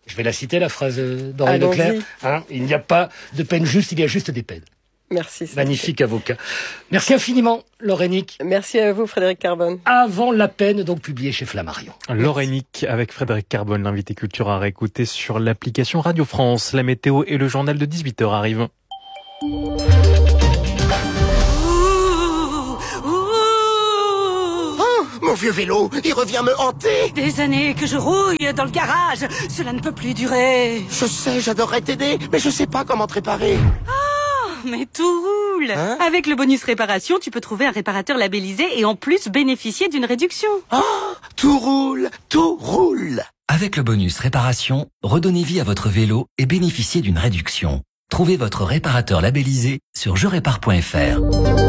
Je vais la citer, la phrase d'Henri Leclerc. Hein, il n'y a pas de peine juste, il y a juste des peines. Merci. Magnifique avocat. Merci infiniment, Laurenic. Merci à vous, Frédéric Carbone. Avant la peine, donc publié chez Flammarion. Laurenic avec Frédéric Carbone, l'invité culture à réécouter sur l'application Radio France. La météo et le journal de dix-huit heures arrivent. Mon vieux vélo, il revient me hanter. Des années que je rouille dans le garage. Cela ne peut plus durer. Je sais, j'adorerais t'aider, mais je sais pas comment te réparer. Oh, mais tout roule. Hein? Avec le bonus réparation, tu peux trouver un réparateur labellisé et en plus bénéficier d'une réduction. Oh, tout roule, tout roule. Avec le bonus réparation, redonnez vie à votre vélo et bénéficiez d'une réduction. Trouvez votre réparateur labellisé sur je répare point f r.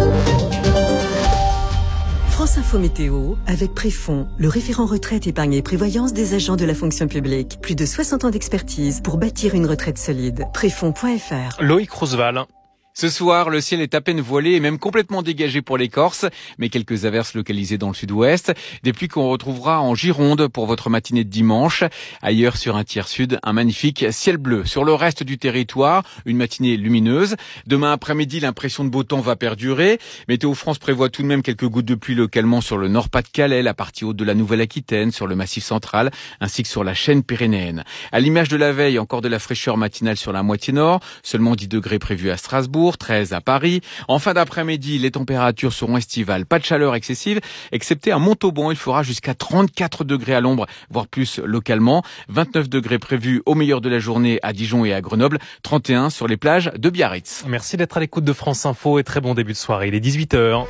France Info Météo, avec Préfond, le référent retraite, épargne et prévoyance des agents de la fonction publique. Plus de soixante ans d'expertise pour bâtir une retraite solide. Préfond point f r. Loïc Roosevelt. Ce soir, le ciel est à peine voilé et même complètement dégagé pour les Corses, mais quelques averses localisées dans le sud-ouest. Des pluies qu'on retrouvera en Gironde pour votre matinée de dimanche. Ailleurs, sur un tiers sud, un magnifique ciel bleu. Sur le reste du territoire, une matinée lumineuse. Demain après-midi, l'impression de beau temps va perdurer. Météo France prévoit tout de même quelques gouttes de pluie localement sur le Nord-Pas-de-Calais, la partie haute de la Nouvelle-Aquitaine, sur le Massif central, ainsi que sur la chaîne pyrénéenne. À l'image de la veille, encore de la fraîcheur matinale sur la moitié nord. Seulement dix degrés prévus à Strasbourg, treize à Paris. En fin d'après-midi, les températures seront estivales. Pas de chaleur excessive, excepté à Montauban. Il fera jusqu'à trente-quatre degrés à l'ombre, voire plus localement. vingt-neuf degrés prévus au meilleur de la journée à Dijon et à Grenoble. trente et un sur les plages de Biarritz. Merci d'être à l'écoute de France Info et très bon début de soirée. Il est dix-huit heures.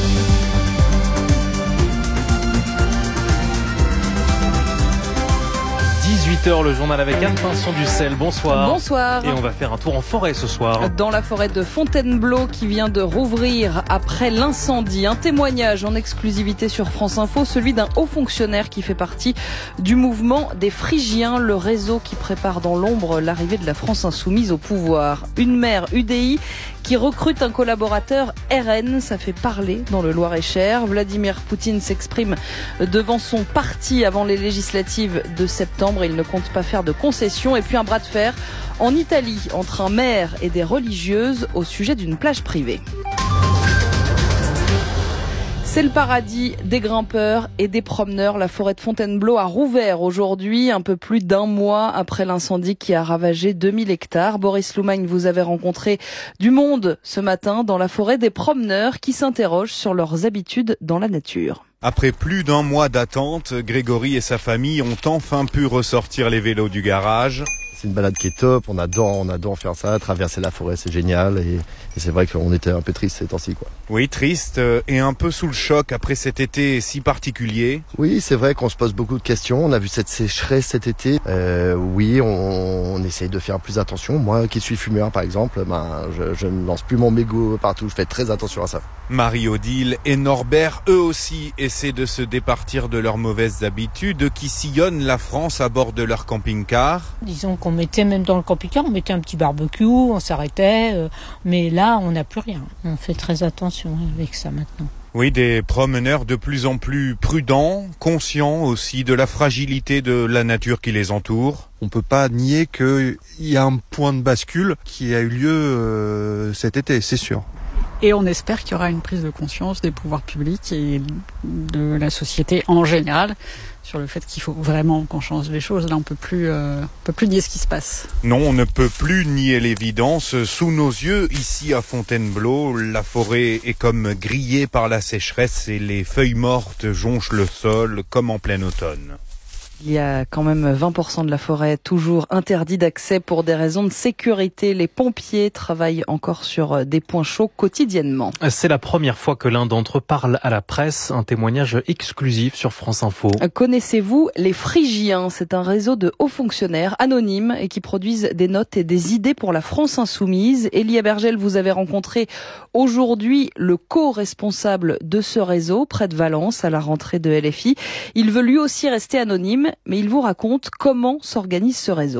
dix-huit heures, le journal avec Anne-Vincent Ducel. Bonsoir. Bonsoir. Et on va faire un tour en forêt ce soir. Dans la forêt de Fontainebleau qui vient de rouvrir après l'incendie. Un témoignage en exclusivité sur France Info, celui d'un haut fonctionnaire qui fait partie du mouvement des Phrygiens, le réseau qui prépare dans l'ombre l'arrivée de la France insoumise au pouvoir. Une maire U D I qui recrute un collaborateur R N, ça fait parler dans le Loir-et-Cher. Vladimir Poutine s'exprime devant son parti avant les législatives de septembre. Il ne compte pas faire de concessions. Et puis un bras de fer en Italie entre un maire et des religieuses au sujet d'une plage privée. C'est le paradis des grimpeurs et des promeneurs. La forêt de Fontainebleau a rouvert aujourd'hui, un peu plus d'un mois après l'incendie qui a ravagé deux mille hectares. Boris Loumagne, vous avez rencontré du monde ce matin dans la forêt, des promeneurs qui s'interrogent sur leurs habitudes dans la nature. Après plus d'un mois d'attente, Grégory et sa famille ont enfin pu ressortir les vélos du garage. C'est une balade qui est top, on adore, on adore faire ça, traverser la forêt, c'est génial. Et, et c'est vrai qu'on était un peu triste ces temps-ci, quoi. Oui, triste et un peu sous le choc après cet été si particulier. Oui, c'est vrai qu'on se pose beaucoup de questions. On a vu cette sécheresse cet été. Euh, oui, on, on essaye de faire plus attention. Moi qui suis fumeur, par exemple, ben, je, je ne lance plus mon mégot partout. Je fais très attention à ça. Marie-Odile et Norbert, eux aussi, essaient de se départir de leurs mauvaises habitudes qui sillonnent la France à bord de leur camping-car. Disons qu'on mettait même dans le camping-car, on mettait un petit barbecue, on s'arrêtait. Euh, mais là, on n'a plus rien. On fait très attention avec ça maintenant. Oui, des promeneurs de plus en plus prudents, conscients aussi de la fragilité de la nature qui les entoure. On peut pas nier qu'il y a un point de bascule qui a eu lieu euh, cet été, c'est sûr. Et on espère qu'il y aura une prise de conscience des pouvoirs publics et de la société en général sur le fait qu'il faut vraiment qu'on change les choses. Là, on peut plus, euh, on peut plus nier ce qui se passe. Non, on ne peut plus nier l'évidence. Sous nos yeux, ici à Fontainebleau, la forêt est comme grillée par la sécheresse et les feuilles mortes jonchent le sol comme en plein automne. Il y a quand même vingt pour cent de la forêt toujours interdit d'accès pour des raisons de sécurité. Les pompiers travaillent encore sur des points chauds quotidiennement. C'est la première fois que l'un d'entre eux parle à la presse. Un témoignage exclusif sur France Info. Connaissez-vous les Phrygiens ? C'est un réseau de hauts fonctionnaires anonymes et qui produisent des notes et des idées pour la France insoumise. Elie Bergel, vous avez rencontré aujourd'hui le co-responsable de ce réseau près de Valence à la rentrée de L F I. Il veut lui aussi rester anonyme, mais il vous raconte comment s'organise ce réseau.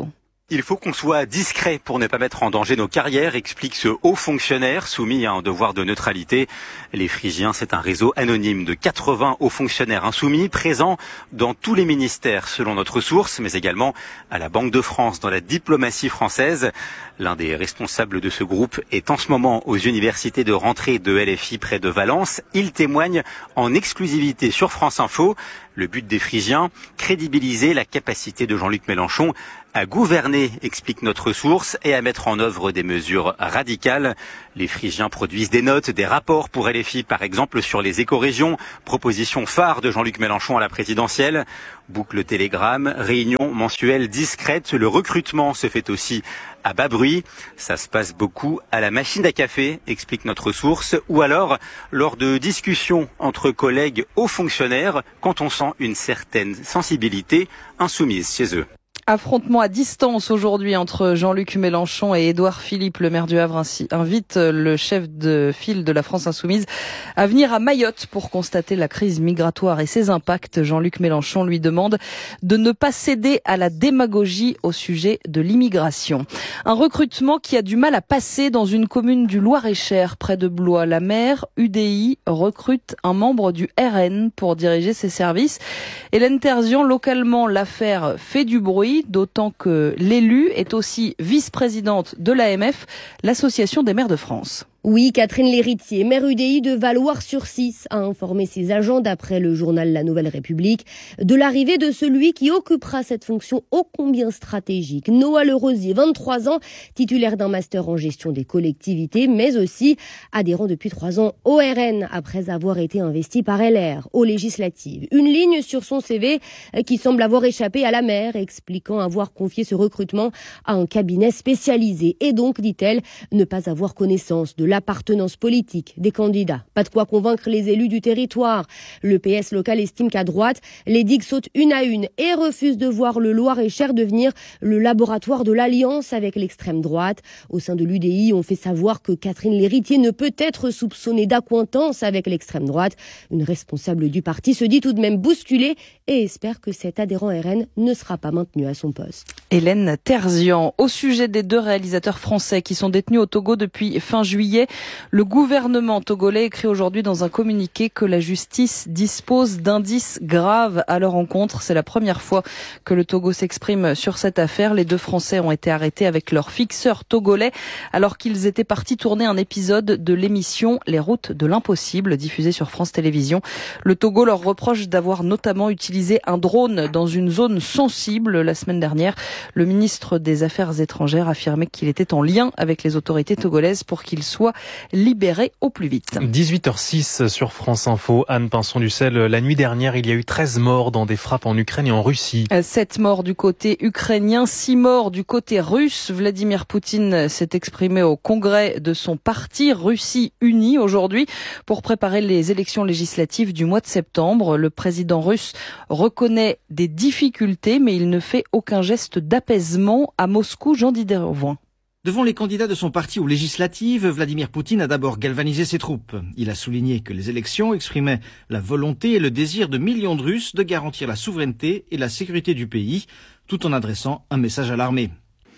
Il faut qu'on soit discret pour ne pas mettre en danger nos carrières, explique ce haut fonctionnaire soumis à un devoir de neutralité. Les Phrygiens, c'est un réseau anonyme de quatre-vingts hauts fonctionnaires insoumis présents dans tous les ministères selon notre source, mais également à la Banque de France, dans la diplomatie française. L'un des responsables de ce groupe est en ce moment aux universités de rentrée de L F I près de Valence. Il témoigne en exclusivité sur France Info. Le but des Phrygiens, crédibiliser la capacité de Jean-Luc Mélenchon à gouverner, explique notre source, et à mettre en œuvre des mesures radicales. Les Phrygiens produisent des notes, des rapports pour L F I, par exemple sur les écorégions, proposition phare de Jean-Luc Mélenchon à la présidentielle. Boucle Télégramme, réunion mensuelle discrète, le recrutement se fait aussi à bas bruit. Ça se passe beaucoup à la machine à café, explique notre source, ou alors lors de discussions entre collègues hauts fonctionnaires, quand on sent une certaine sensibilité insoumise chez eux. Affrontement à distance aujourd'hui entre Jean-Luc Mélenchon et Édouard Philippe, le maire du Havre, ainsi invite le chef de file de la France Insoumise à venir à Mayotte pour constater la crise migratoire et ses impacts. Jean-Luc Mélenchon lui demande de ne pas céder à la démagogie au sujet de l'immigration. Un recrutement qui a du mal à passer dans une commune du Loir-et-Cher près de Blois. La maire U D I recrute un membre du R N pour diriger ses services. Hélène Terzian, localement, l'affaire fait du bruit, d'autant que l'élu est aussi vice-présidente de l'A M F, l'Association des maires de France. Oui, Catherine Lhéritier, maire U D I de Valoir-sur-Cisse, a informé ses agents, d'après le journal La Nouvelle République, de l'arrivée de celui qui occupera cette fonction ô combien stratégique. Noah Le Rosier, vingt-trois ans, titulaire d'un master en gestion des collectivités, mais aussi adhérent depuis trois ans au R N, après avoir été investi par L R aux législatives. Une ligne sur son C V qui semble avoir échappé à la maire, expliquant avoir confié ce recrutement à un cabinet spécialisé et donc, dit-elle, ne pas avoir connaissance de l'appartenance politique des candidats. Pas de quoi convaincre les élus du territoire. Le P S local estime qu'à droite, les digues sautent une à une et refusent de voir le Loir-et-Cher devenir le laboratoire de l'alliance avec l'extrême droite. Au sein de l'U D I, on fait savoir que Catherine Lhéritier ne peut être soupçonnée d'accointance avec l'extrême droite. Une responsable du parti se dit tout de même bousculée et espère que cet adhérent R N ne sera pas maintenu à son poste. Hélène Terzian, au sujet des deux réalisateurs français qui sont détenus au Togo depuis fin juillet, le gouvernement togolais écrit aujourd'hui dans un communiqué que la justice dispose d'indices graves à leur encontre. C'est la première fois que le Togo s'exprime sur cette affaire. Les deux Français ont été arrêtés avec leur fixeur togolais alors qu'ils étaient partis tourner un épisode de l'émission Les Routes de l'Impossible, diffusée sur France Télévisions. Le Togo leur reproche d'avoir notamment utilisé un drone dans une zone sensible. La semaine dernière, le ministre des Affaires étrangères affirmait qu'il était en lien avec les autorités togolaises pour qu'ils soient libérés au plus vite. dix-huit heures six sur France Info. Anne Pinson-Ducel, la nuit dernière, il y a eu treize morts dans des frappes en Ukraine et en Russie. sept morts du côté ukrainien, six morts du côté russe. Vladimir Poutine s'est exprimé au congrès de son parti Russie Unie aujourd'hui pour préparer les élections législatives du mois de septembre. Le président russe reconnaît des difficultés, mais il ne fait aucun geste d'apaisement. À Moscou, Jean Didervoin. Devant les candidats de son parti aux législatives, Vladimir Poutine a d'abord galvanisé ses troupes. Il a souligné que les élections exprimaient la volonté et le désir de millions de Russes de garantir la souveraineté et la sécurité du pays, tout en adressant un message à l'armée.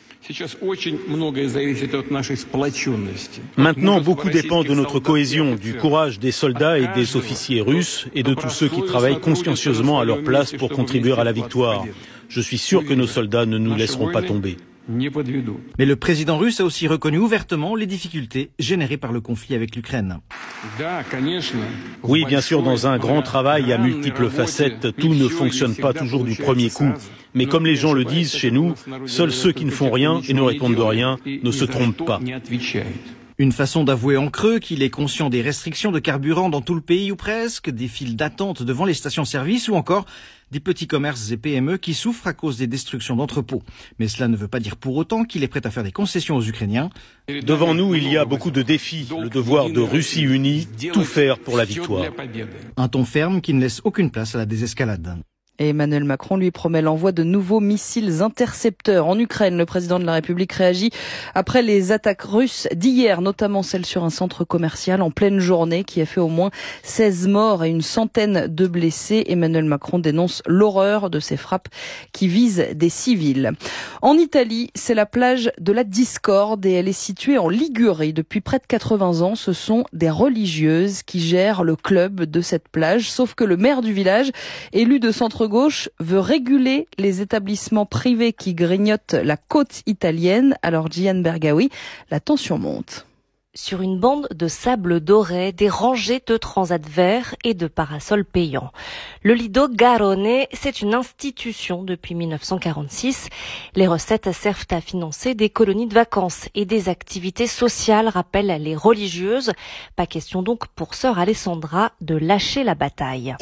Maintenant, beaucoup dépend de notre cohésion, du courage des soldats et des officiers russes et de tous ceux qui travaillent consciencieusement à leur place pour contribuer à la victoire. Je suis sûr que nos soldats ne nous laisseront pas tomber. Mais le président russe a aussi reconnu ouvertement les difficultés générées par le conflit avec l'Ukraine. Oui, bien sûr, dans un grand travail à multiples facettes, tout ne fonctionne pas toujours du premier coup. Mais comme les gens le disent chez nous, seuls ceux qui ne font rien et ne répondent de rien ne se trompent pas. Une façon d'avouer en creux qu'il est conscient des restrictions de carburant dans tout le pays ou presque, des files d'attente devant les stations-service ou encore des petits commerces et P M E qui souffrent à cause des destructions d'entrepôts. Mais cela ne veut pas dire pour autant qu'il est prêt à faire des concessions aux Ukrainiens. Devant nous, il y a beaucoup de défis. Le devoir de Russie unie, tout faire pour la victoire. Un ton ferme qui ne laisse aucune place à la désescalade. Et Emmanuel Macron lui promet l'envoi de nouveaux missiles intercepteurs. En Ukraine, le président de la République réagit après les attaques russes d'hier, notamment celle sur un centre commercial en pleine journée qui a fait au moins seize morts et une centaine de blessés. Emmanuel Macron dénonce l'horreur de ces frappes qui visent des civils. En Italie, c'est la plage de la Discorde et elle est située en Ligurie. Depuis près de quatre-vingts ans, ce sont des religieuses qui gèrent le club de cette plage. Sauf que le maire du village, élu de centre-gauche, veut réguler les établissements privés qui grignotent la côte italienne. Alors, Gian Bergawi, la tension monte. Sur une bande de sable doré, des rangées de transats verts et de parasols payants. Le Lido Garone, c'est une institution depuis mille neuf cent quarante-six. Les recettes servent à financer des colonies de vacances et des activités sociales, rappellent les religieuses. Pas question donc pour sœur Alessandra de lâcher la bataille.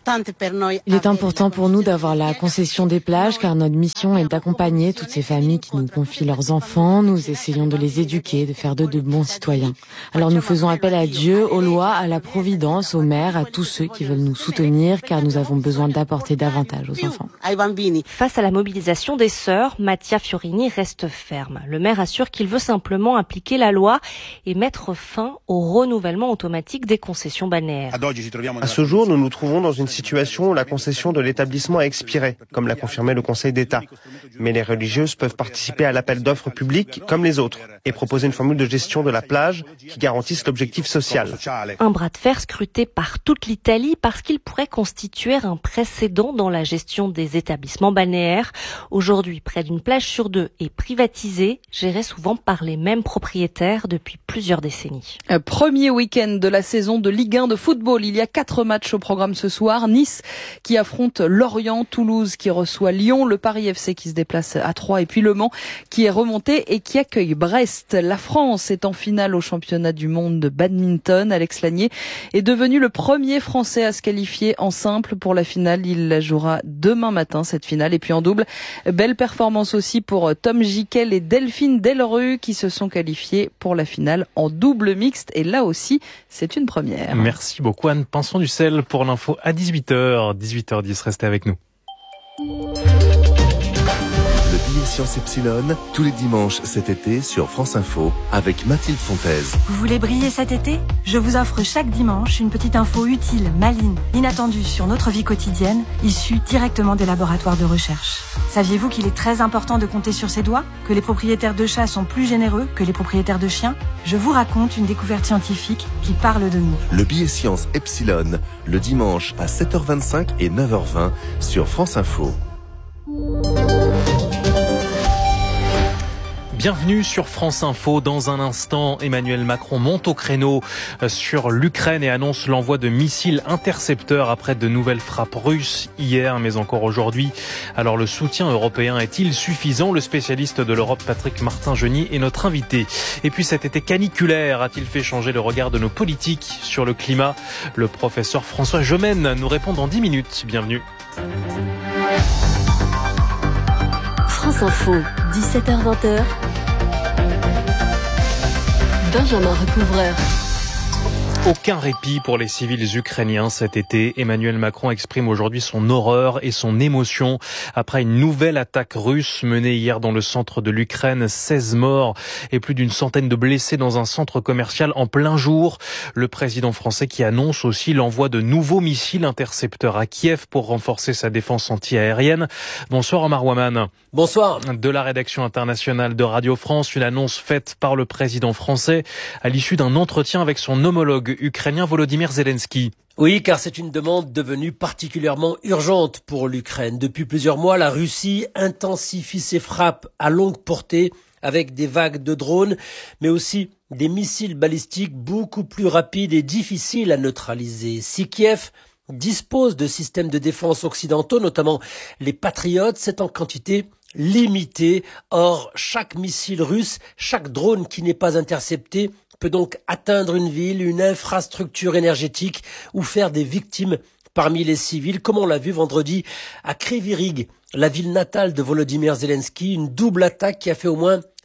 Il est important pour nous d'avoir la concession des plages car notre mission est d'accompagner toutes ces familles qui nous confient leurs enfants. Nous essayons de les éduquer, de faire d'eux de bons citoyens. Alors nous faisons appel à Dieu, aux lois, à la providence, aux maires, à tous ceux qui veulent nous soutenir car nous avons besoin d'apporter davantage aux enfants. Face à la mobilisation des sœurs, Mattia Fiorini reste ferme. Le maire assure qu'il veut simplement appliquer la loi et mettre fin au renouvellement automatique des concessions balnéaires. À ce jour, nous nous trouvons dans une situation où la concession de l'établissement a expiré, comme l'a confirmé le Conseil d'État. Mais les religieuses peuvent participer à l'appel d'offres public comme les autres et proposer une formule de gestion de la plage qui garantisse l'objectif social. Un bras de fer scruté par toute l'Italie parce qu'il pourrait constituer un précédent dans la gestion des établissements balnéaires. Aujourd'hui, près d'une plage sur deux est privatisée, gérée souvent par les mêmes propriétaires depuis plusieurs décennies. Premier week-end de la saison de Ligue un de football. Il y a quatre matchs au programme ce soir. Nice qui affronte Lorient, Toulouse qui reçoit Lyon, le Paris F C qui se déplace à Troyes et puis Le Mans qui est remonté et qui accueille Brest. La France est en finale au championnat du monde de badminton. Alex Lanier est devenu le premier Français à se qualifier en simple pour la finale. Il la jouera demain matin, cette finale. Et puis en double, belle performance aussi pour Tom Gickel et Delphine Delru qui se sont qualifiés pour la finale en double mixte. Et là aussi, c'est une première. Merci beaucoup Anne Pinson-Ducel pour l'info à dix-huit heures. dix-huit heures dix, restez avec nous. Le billet Science Epsilon, tous les dimanches cet été sur France Info, avec Mathilde Fontaise. Vous voulez briller cet été ? Je vous offre chaque dimanche une petite info utile, maligne, inattendue sur notre vie quotidienne, issue directement des laboratoires de recherche. Saviez-vous qu'il est très important de compter sur ses doigts ? Que les propriétaires de chats sont plus généreux que les propriétaires de chiens ? Je vous raconte une découverte scientifique qui parle de nous. Le billet Science Epsilon, le dimanche à sept heures vingt-cinq et neuf heures vingt sur France Info. Bienvenue sur France Info. Dans un instant, Emmanuel Macron monte au créneau sur l'Ukraine et annonce l'envoi de missiles intercepteurs après de nouvelles frappes russes hier, mais encore aujourd'hui. Alors le soutien européen est-il suffisant ? Le spécialiste de l'Europe, Patrick Martin-Genier, est notre invité. Et puis cet été caniculaire a-t-il fait changer le regard de nos politiques sur le climat ? Le professeur François Gemène nous répond dans dix minutes. Bienvenue. France Info, dix-sept heures vingt. Benjamin Recouvreur. Aucun répit pour les civils ukrainiens cet été. Emmanuel Macron exprime aujourd'hui son horreur et son émotion après une nouvelle attaque russe menée hier dans le centre de l'Ukraine. seize morts et plus d'une centaine de blessés dans un centre commercial en plein jour. Le président français qui annonce aussi l'envoi de nouveaux missiles intercepteurs à Kiev pour renforcer sa défense anti-aérienne. Bonsoir Omar Ouaman. Bonsoir. De la rédaction internationale de Radio France, une annonce faite par le président français à l'issue d'un entretien avec son homologue ukrainien Volodymyr Zelensky. Oui, car c'est une demande devenue particulièrement urgente pour l'Ukraine. Depuis plusieurs mois, la Russie intensifie ses frappes à longue portée avec des vagues de drones, mais aussi des missiles balistiques beaucoup plus rapides et difficiles à neutraliser. Si Kiev dispose de systèmes de défense occidentaux, notamment les Patriotes, c'est en quantité limitée. Or, chaque missile russe, chaque drone qui n'est pas intercepté peut donc atteindre une ville, une infrastructure énergétique ou faire des victimes parmi les civils, comme on l'a vu vendredi à Kryvyi Rih, la ville natale de Volodymyr Zelensky, une double attaque qui a fait au moins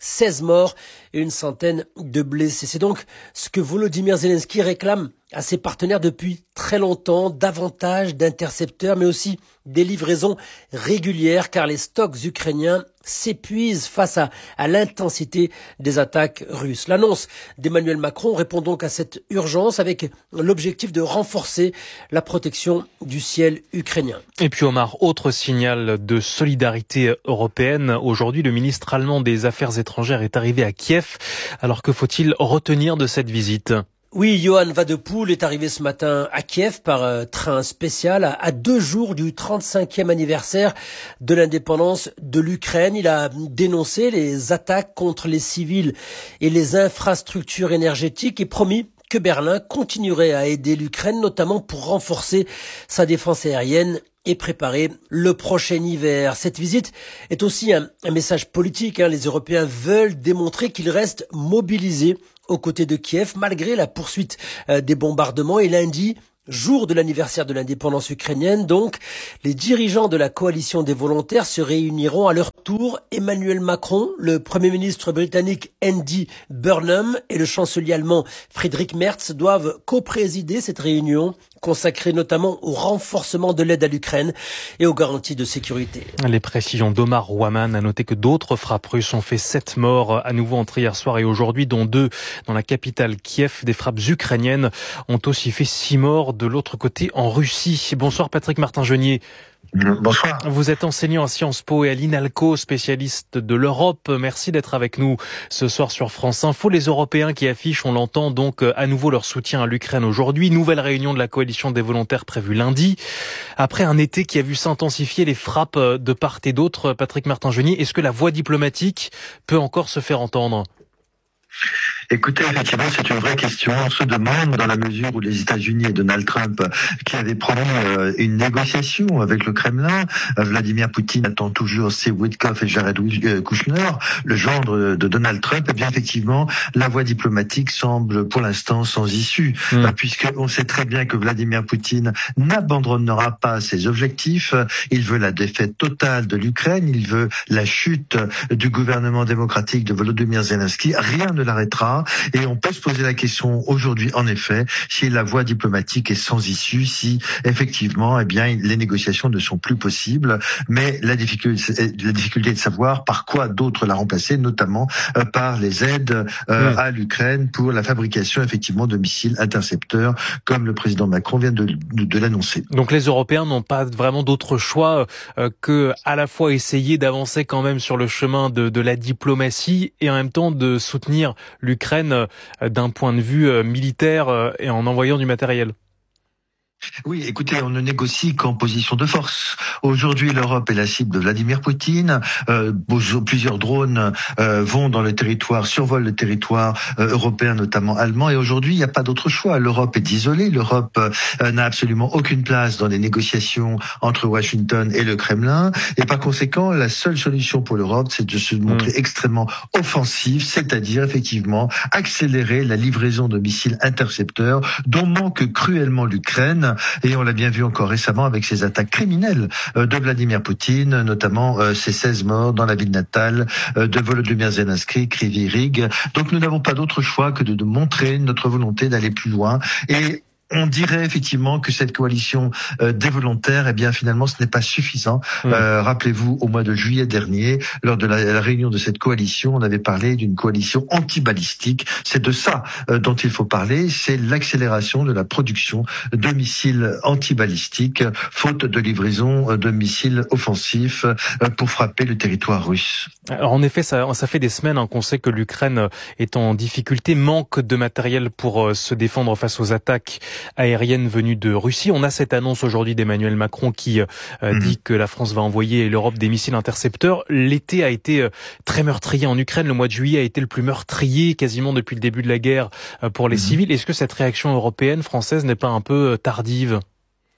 seize morts et une centaine de blessés. C'est donc ce que Volodymyr Zelensky réclame à ses partenaires depuis très longtemps, davantage d'intercepteurs, mais aussi des livraisons régulières, car les stocks ukrainiens s'épuisent face à, à l'intensité des attaques russes. L'annonce d'Emmanuel Macron répond donc à cette urgence avec l'objectif de renforcer la protection du ciel ukrainien. Et puis Omar, autre signal de solidarité européenne. Aujourd'hui, le ministre allemand des Affaires étrangères est arrivé à Kiev. Alors que faut-il retenir de cette visite ? Oui, Johan Wadepoul est arrivé ce matin à Kiev par euh, train spécial à, à deux jours du trente-cinquième anniversaire de l'indépendance de l'Ukraine. Il a dénoncé les attaques contre les civils et les infrastructures énergétiques et promis que Berlin continuerait à aider l'Ukraine, notamment pour renforcer sa défense aérienne et préparer le prochain hiver. Cette visite est aussi un, un message politique. Hein. Les Européens veulent démontrer qu'ils restent mobilisés aux côtés de Kiev, malgré la poursuite euh, des bombardements. Et lundi, jour de l'anniversaire de l'indépendance ukrainienne, donc, les dirigeants de la coalition des volontaires se réuniront à leur tour. Emmanuel Macron, le Premier ministre britannique Andy Burnham et le chancelier allemand Friedrich Merz doivent co-présider cette réunion, consacrée notamment au renforcement de l'aide à l'Ukraine et aux garanties de sécurité. Les précisions d'Omar Ouaman a noté que d'autres frappes russes ont fait sept morts à nouveau entre hier soir et aujourd'hui, dont deux dans la capitale Kiev. Des frappes ukrainiennes ont aussi fait six morts de l'autre côté en Russie. Bonsoir Patrick Martin-Genier. Bonsoir. Vous êtes enseignant à Sciences Po et à l'INALCO, spécialiste de l'Europe. Merci d'être avec nous ce soir sur France Info. Les Européens qui affichent, on l'entend, donc à nouveau leur soutien à l'Ukraine aujourd'hui. Nouvelle réunion de la coalition des volontaires prévue lundi. Après un été qui a vu s'intensifier les frappes de part et d'autre, Patrick Martin-Genier, est-ce que la voix diplomatique peut encore se faire entendre ? Écoutez, effectivement, c'est une vraie question. On se demande, dans la mesure où les États-Unis et Donald Trump, qui avaient promis euh, une négociation avec le Kremlin, euh, Vladimir Poutine attend toujours Steve Witkoff et Jared Kushner, le gendre de Donald Trump. Et bien effectivement, la voie diplomatique semble pour l'instant sans issue, mmh. euh, puisqu'on sait très bien que Vladimir Poutine n'abandonnera pas ses objectifs. Il veut la défaite totale de l'Ukraine, il veut la chute du gouvernement démocratique de Volodymyr Zelensky. Rien ne l'arrêtera. Et on peut se poser la question aujourd'hui, en effet, si la voie diplomatique est sans issue, si effectivement, eh bien, les négociations ne sont plus possibles. Mais la difficulté, la difficulté est de savoir par quoi d'autres la remplacer, notamment euh, par les aides euh, mmh. à l'Ukraine pour la fabrication effectivement de missiles intercepteurs, comme le président Macron vient de, de, de l'annoncer. Donc les Européens n'ont pas vraiment d'autre choix euh, que à la fois essayer d'avancer quand même sur le chemin de, de la diplomatie et en même temps de soutenir l'Ukraine d'un point de vue militaire et en envoyant du matériel. Oui, écoutez, on ne négocie qu'en position de force. Aujourd'hui, l'Europe est la cible de Vladimir Poutine. Euh, plusieurs drones euh, vont dans le territoire, survolent le territoire euh, européen, notamment allemand. Et aujourd'hui, il n'y a pas d'autre choix. L'Europe est isolée. L'Europe euh, n'a absolument aucune place dans les négociations entre Washington et le Kremlin. Et par conséquent, la seule solution pour l'Europe, c'est de se montrer mmh. extrêmement offensive, c'est-à-dire effectivement accélérer la livraison de missiles intercepteurs dont manque cruellement l'Ukraine. Et on l'a bien vu encore récemment avec ces attaques criminelles de Vladimir Poutine, notamment ces seize morts dans la ville natale de Volodymyr Zelensky, Kryvyi Rih. Donc nous n'avons pas d'autre choix que de, de montrer notre volonté d'aller plus loin. Et on dirait effectivement que cette coalition euh, des volontaires, eh bien finalement, ce n'est pas suffisant. Mmh. Euh, rappelez-vous, au mois de juillet dernier, lors de la, la réunion de cette coalition, on avait parlé d'une coalition anti-balistique. C'est de ça euh, dont il faut parler, c'est l'accélération de la production de missiles anti-balistiques, faute de livraison de missiles offensifs euh, pour frapper le territoire russe. Alors en effet, ça, ça fait des semaines hein, qu'on sait que l'Ukraine est en difficulté, manque de matériel pour euh, se défendre face aux attaques aérienne venue de Russie. On a cette annonce aujourd'hui d'Emmanuel Macron qui euh, mmh. dit que la France va envoyer l'Europe des missiles intercepteurs. L'été a été euh, très meurtrier en Ukraine. Le mois de juillet a été le plus meurtrier quasiment depuis le début de la guerre euh, pour les mmh. civils. Est-ce que cette réaction européenne, française, n'est pas un peu euh, tardive ?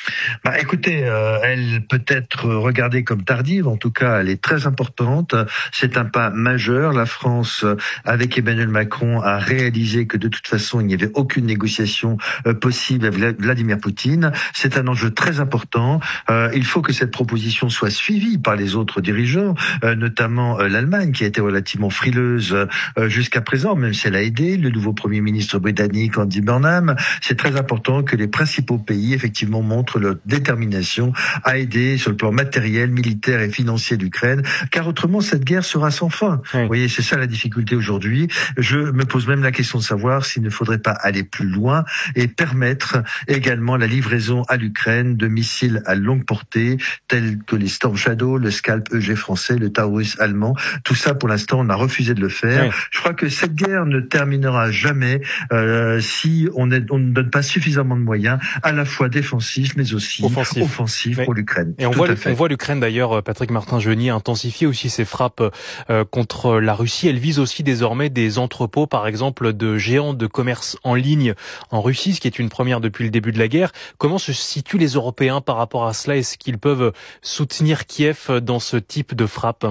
Bah, écoutez, euh, elle peut être regardée comme tardive, en tout cas elle est très importante. C'est un pas majeur. La France, avec Emmanuel Macron, a réalisé que de toute façon il n'y avait aucune négociation euh, possible avec Vladimir Poutine. C'est un enjeu très important. Euh, il faut que cette proposition soit suivie par les autres dirigeants, euh, notamment euh, l'Allemagne qui a été relativement frileuse euh, jusqu'à présent, même si elle a aidé le nouveau Premier ministre britannique Andy Burnham. C'est très important que les principaux pays effectivement montrent leur détermination à aider sur le plan matériel, militaire et financier l'Ukraine, car autrement cette guerre sera sans fin. Oui. Vous voyez, c'est ça la difficulté aujourd'hui. Je me pose même la question de savoir s'il ne faudrait pas aller plus loin et permettre également la livraison à l'Ukraine de missiles à longue portée, tels que les Storm Shadow, le Scalp E G français, le Taurus allemand. Tout ça, pour l'instant, on a refusé de le faire. Oui. Je crois que cette guerre ne terminera jamais euh, si on, est, on ne donne pas suffisamment de moyens, à la fois défensifs, mais aussi offensif, offensif pour l'Ukraine. Et on voit, on voit l'Ukraine d'ailleurs, Patrick Martin-Genier, intensifier aussi ses frappes euh, contre la Russie. Elle vise aussi désormais des entrepôts, par exemple, de géants de commerce en ligne en Russie, ce qui est une première depuis le début de la guerre. Comment se situent les Européens par rapport à cela? Est-ce qu'ils peuvent soutenir Kiev dans ce type de frappe?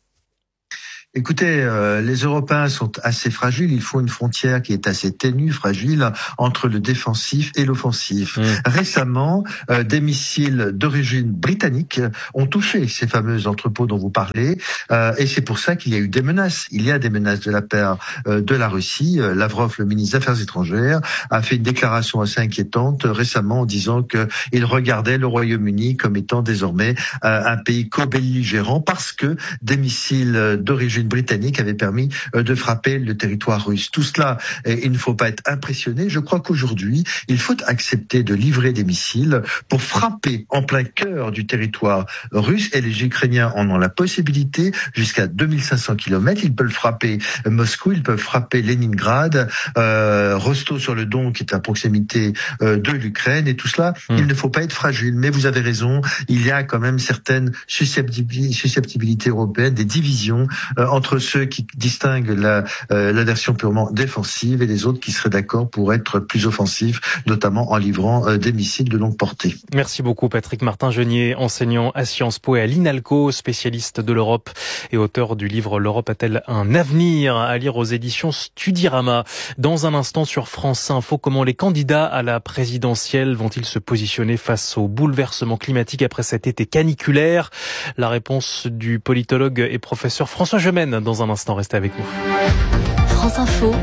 Écoutez, euh, les Européens sont assez fragiles. Il faut une frontière qui est assez ténue, fragile, entre le défensif et l'offensif. Mmh. Récemment, euh, des missiles d'origine britannique ont touché ces fameux entrepôts dont vous parlez, euh, et c'est pour ça qu'il y a eu des menaces. Il y a des menaces de la part euh, de la Russie. Euh, Lavrov, le ministre des Affaires étrangères, a fait une déclaration assez inquiétante euh, récemment en disant qu'il regardait le Royaume-Uni comme étant désormais euh, un pays co-belligérant parce que des missiles d'origine britannique avait permis de frapper le territoire russe. Tout cela, il ne faut pas être impressionné. Je crois qu'aujourd'hui, il faut accepter de livrer des missiles pour frapper en plein cœur du territoire russe, et les Ukrainiens en ont la possibilité jusqu'à deux mille cinq cents kilomètres. Ils peuvent frapper Moscou, ils peuvent frapper Leningrad, euh, Rostov-sur-le-Don qui est à proximité euh, de l'Ukraine, et tout cela, mmh. il ne faut pas être fragile. Mais vous avez raison, il y a quand même certaines susceptibilités européennes, des divisions euh, entre ceux qui distinguent la, euh, la version purement défensive et les autres qui seraient d'accord pour être plus offensifs, notamment en livrant euh, des missiles de longue portée. Merci beaucoup Patrick Martin-Genier, enseignant à Sciences Po et à l'INALCO, spécialiste de l'Europe et auteur du livre L'Europe a-t-elle un avenir, à lire aux éditions Studirama. Dans un instant sur France Info, comment les candidats à la présidentielle vont-ils se positionner face au bouleversement climatique après cet été caniculaire? La réponse du politologue et professeur François Gemène dans un instant, restez avec nous. France Info,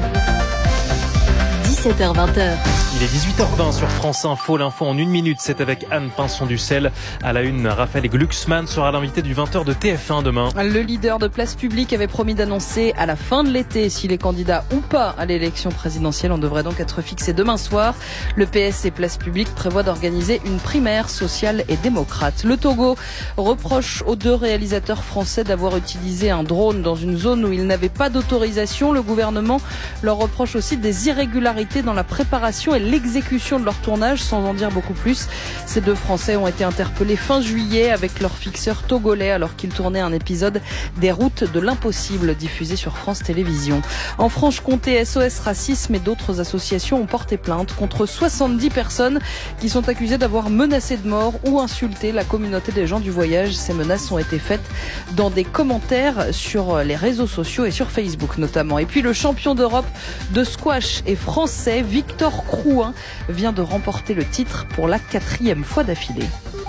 dix-sept heures vingt. Il est dix-huit heures vingt sur France Info. L'info en une minute, c'est avec Anne Pinson-Ducel. À la une, Raphaël Glucksmann sera l'invité du vingt heures de T F un demain. Le leader de Place Publique avait promis d'annoncer à la fin de l'été s'il est candidat ou pas à l'élection présidentielle. On devrait donc être fixé demain soir. Le P S et Place Publique prévoient d'organiser une primaire sociale et démocrate. Le Togo reproche aux deux réalisateurs français d'avoir utilisé un drone dans une zone où ils n'avaient pas d'autorisation. Le gouvernement leur reproche aussi des irrégularités dans la préparation et l'exécution de leur tournage, sans en dire beaucoup plus. Ces deux Français ont été interpellés fin juillet avec leur fixeur togolais alors qu'ils tournaient un épisode des Routes de l'impossible diffusé sur France Télévisions. En Franche-Comté, S O S Racisme et d'autres associations ont porté plainte contre soixante-dix personnes qui sont accusées d'avoir menacé de mort ou insulté la communauté des gens du voyage. Ces menaces ont été faites dans des commentaires sur les réseaux sociaux et sur Facebook notamment. Et puis le champion d'Europe de squash et français, Victor Crouin, vient de remporter le titre pour la quatrième fois d'affilée.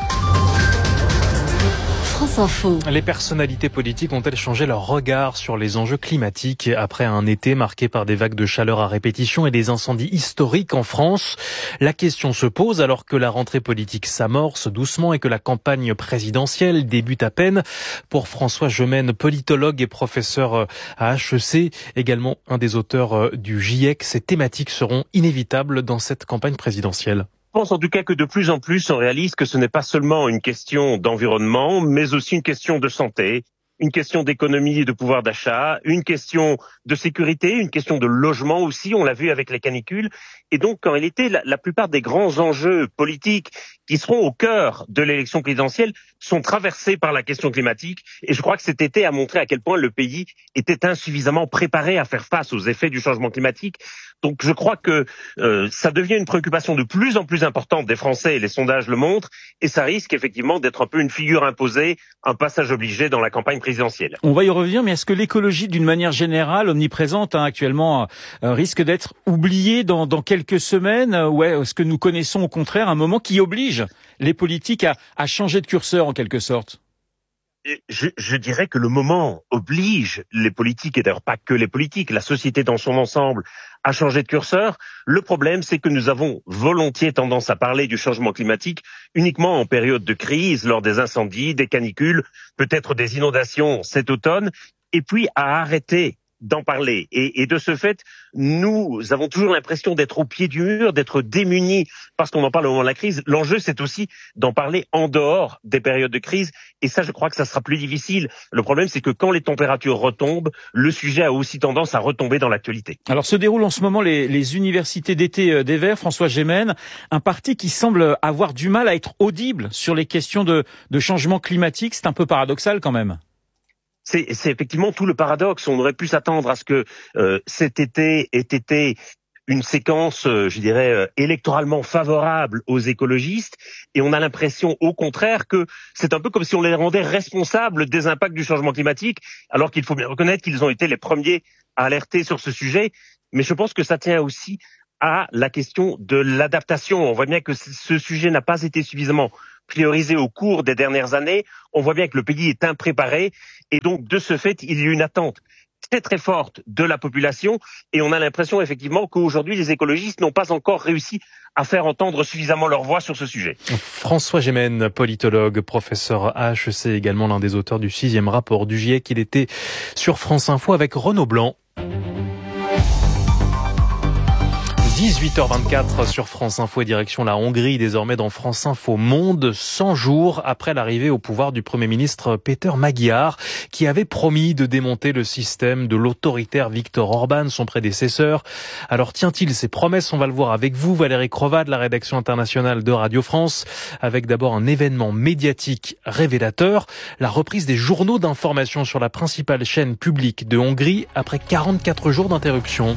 France Info. Les personnalités politiques ont-elles changé leur regard sur les enjeux climatiques après un été marqué par des vagues de chaleur à répétition et des incendies historiques en France? La question se pose alors que la rentrée politique s'amorce doucement et que la campagne présidentielle débute à peine. Pour François Gemène, politologue et professeur à H E C, également un des auteurs du GIEC, ces thématiques seront inévitables dans cette campagne présidentielle. Je pense en tout cas que de plus en plus on réalise que ce n'est pas seulement une question d'environnement, mais aussi une question de santé, une question d'économie et de pouvoir d'achat, une question de sécurité, une question de logement aussi, on l'a vu avec les canicules. Et donc, en réalité, la, la plupart des grands enjeux politiques qui seront au cœur de l'élection présidentielle sont traversés par la question climatique. Et je crois que cet été a montré à quel point le pays était insuffisamment préparé à faire face aux effets du changement climatique. Donc je crois que euh, ça devient une préoccupation de plus en plus importante des Français, et les sondages le montrent, et ça risque effectivement d'être un peu une figure imposée, un passage obligé dans la campagne présidentielle. On va y revenir, mais est-ce que l'écologie, d'une manière générale, omniprésente hein, actuellement, euh, risque d'être oubliée dans, dans quelques semaines, ou est-ce que nous connaissons au contraire un moment qui oblige les politiques à, à changer de curseur en quelque sorte ? Je, je dirais que le moment oblige les politiques, et d'ailleurs pas que les politiques, la société dans son ensemble, à changer de curseur. Le problème, c'est que nous avons volontiers tendance à parler du changement climatique uniquement en période de crise, lors des incendies, des canicules, peut-être des inondations cet automne, et puis à arrêter d'en parler. Et, et de ce fait, nous avons toujours l'impression d'être au pied du mur, d'être démunis parce qu'on en parle au moment de la crise. L'enjeu, c'est aussi d'en parler en dehors des périodes de crise. Et ça, je crois que ça sera plus difficile. Le problème, c'est que quand les températures retombent, le sujet a aussi tendance à retomber dans l'actualité. Alors, se déroulent en ce moment les, les universités d'été des Verts. François Gémen, un parti qui semble avoir du mal à être audible sur les questions de, de changement climatique. C'est un peu paradoxal quand même. C'est, c'est effectivement tout le paradoxe. On aurait pu s'attendre à ce que euh, cet été ait été une séquence, euh, je dirais, euh, électoralement favorable aux écologistes, et on a l'impression, au contraire, que c'est un peu comme si on les rendait responsables des impacts du changement climatique, alors qu'il faut bien reconnaître qu'ils ont été les premiers à alerter sur ce sujet. Mais je pense que ça tient aussi à la question de l'adaptation. On voit bien que ce sujet n'a pas été suffisamment priorisé au cours des dernières années. On voit bien que le pays est impréparé, et donc de ce fait, il y a une attente très très forte de la population, et on a l'impression effectivement qu'aujourd'hui les écologistes n'ont pas encore réussi à faire entendre suffisamment leur voix sur ce sujet. François Gémen, politologue, professeur à H E C, également l'un des auteurs du sixième rapport du GIEC. Il était sur France Info avec Renaud Blanc. dix-huit heures vingt-quatre sur France Info et direction la Hongrie, désormais dans France Info Monde, cent jours après l'arrivée au pouvoir du Premier ministre Péter Magyar, qui avait promis de démonter le système de l'autoritaire Viktor Orban, son prédécesseur. Alors tient-il ses promesses? On va le voir avec vous, Valérie Crova de la rédaction internationale de Radio France, avec d'abord un événement médiatique révélateur, la reprise des journaux d'information sur la principale chaîne publique de Hongrie après quarante-quatre jours d'interruption.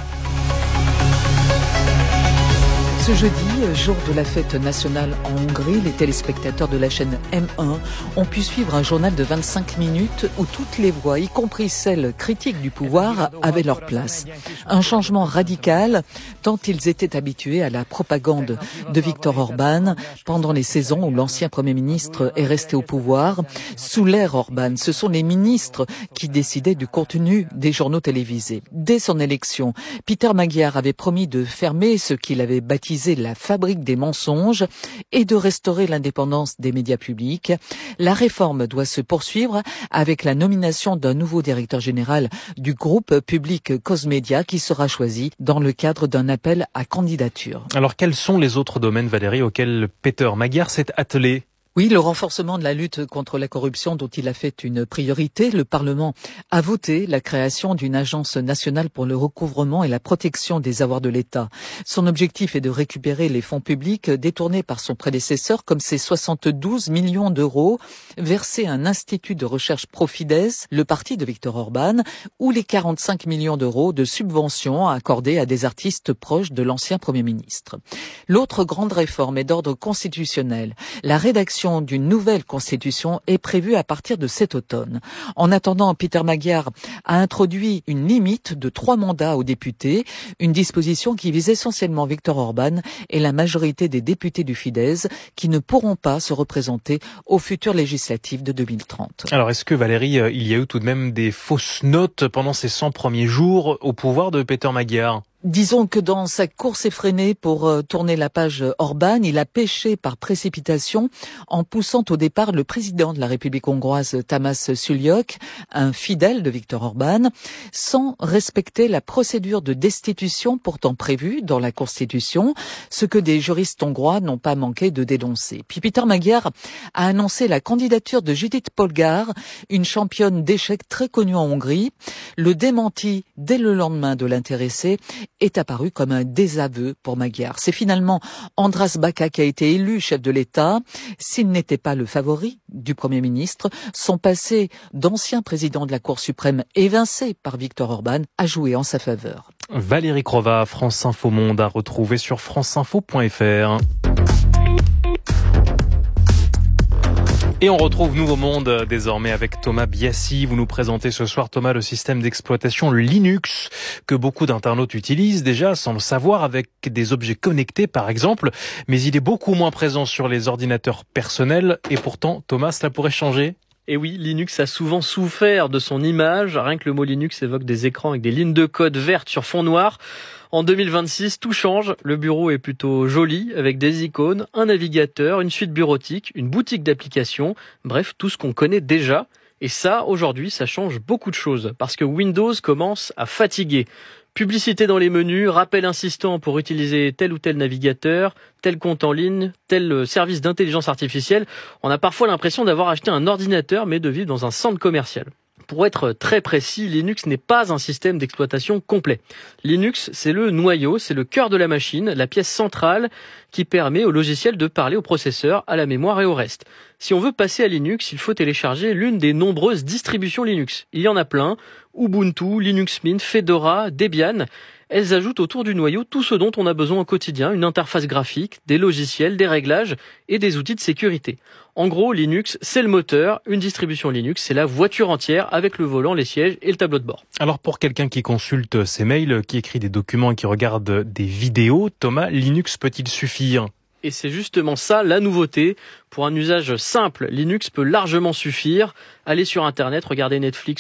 Ce jeudi, jour de la fête nationale en Hongrie, les téléspectateurs de la chaîne M un ont pu suivre un journal de vingt-cinq minutes où toutes les voix, y compris celles critiques du pouvoir, avaient leur place. Un changement radical, tant ils étaient habitués à la propagande de Viktor Orban pendant les saisons où l'ancien Premier ministre est resté au pouvoir. Sous l'ère Orban, ce sont les ministres qui décidaient du contenu des journaux télévisés. Dès son élection, Péter Magyar avait promis de fermer ce qu'il avait baptisé la fabrique des mensonges et de restaurer l'indépendance des médias publics. La réforme doit se poursuivre avec la nomination d'un nouveau directeur général du groupe public Cosmedia qui sera choisi dans le cadre d'un appel à candidature. Alors quels sont les autres domaines, Valérie, auxquels Péter Magyar s'est attelé ? Oui, le renforcement de la lutte contre la corruption dont il a fait une priorité. Le Parlement a voté la création d'une agence nationale pour le recouvrement et la protection des avoirs de l'État. Son objectif est de récupérer les fonds publics détournés par son prédécesseur, comme ces soixante-douze millions d'euros versés à un institut de recherche Profides, le parti de Viktor Orban, ou les quarante-cinq millions d'euros de subventions accordées à des artistes proches de l'ancien Premier ministre. L'autre grande réforme est d'ordre constitutionnel. La rédaction d'une nouvelle constitution est prévue à partir de cet automne. En attendant, Péter Magyar a introduit une limite de trois mandats aux députés, une disposition qui vise essentiellement Viktor Orban et la majorité des députés du Fidesz qui ne pourront pas se représenter aux futures législatives de deux mille trente. Alors est-ce que, Valérie, il y a eu tout de même des fausses notes pendant ces cent premiers jours au pouvoir de Péter Magyar ? Disons que dans sa course effrénée pour euh, tourner la page Orban, il a péché par précipitation en poussant au départ le président de la République hongroise, Tamás Sullyok, un fidèle de Viktor Orban, sans respecter la procédure de destitution pourtant prévue dans la Constitution, ce que des juristes hongrois n'ont pas manqué de dénoncer. Puis Péter Magyar a annoncé la candidature de Judith Polgár, une championne d'échecs très connue en Hongrie. Le démenti dès le lendemain de l'intéressé est apparu comme un désaveu pour Magyar. C'est finalement András Baka qui a été élu chef de l'État. S'il n'était pas le favori du Premier ministre, son passé d'ancien président de la Cour suprême évincé par Viktor Orban a joué en sa faveur. Valérie Crova, France Info Monde, à retrouver sur franceinfo point fr. Et on retrouve Nouveau Monde désormais avec Thomas Biassi. Vous nous présentez ce soir, Thomas, le système d'exploitation Linux que beaucoup d'internautes utilisent déjà sans le savoir avec des objets connectés par exemple. Mais il est beaucoup moins présent sur les ordinateurs personnels et pourtant, Thomas, cela pourrait changer. Et oui, Linux a souvent souffert de son image. Rien que le mot Linux évoque des écrans avec des lignes de code vertes sur fond noir. En deux mille vingt-six, tout change. Le bureau est plutôt joli, avec des icônes, un navigateur, une suite bureautique, une boutique d'applications. Bref, tout ce qu'on connaît déjà. Et ça, aujourd'hui, ça change beaucoup de choses. Parce que Windows commence à fatiguer. Publicité dans les menus, rappel insistant pour utiliser tel ou tel navigateur, tel compte en ligne, tel service d'intelligence artificielle. On a parfois l'impression d'avoir acheté un ordinateur, mais de vivre dans un centre commercial. Pour être très précis, Linux n'est pas un système d'exploitation complet. Linux, c'est le noyau, c'est le cœur de la machine, la pièce centrale qui permet au logiciel de parler au processeur, à la mémoire et au reste. Si on veut passer à Linux, il faut télécharger l'une des nombreuses distributions Linux. Il y en a plein, Ubuntu, Linux Mint, Fedora, Debian. Elles ajoutent autour du noyau tout ce dont on a besoin au quotidien, une interface graphique, des logiciels, des réglages et des outils de sécurité. En gros, Linux, c'est le moteur, une distribution Linux, c'est la voiture entière avec le volant, les sièges et le tableau de bord. Alors pour quelqu'un qui consulte ses mails, qui écrit des documents et qui regarde des vidéos, Thomas, Linux peut-il suffire ? Et c'est justement ça la nouveauté. Pour un usage simple, Linux peut largement suffire. Aller sur Internet, regarder Netflix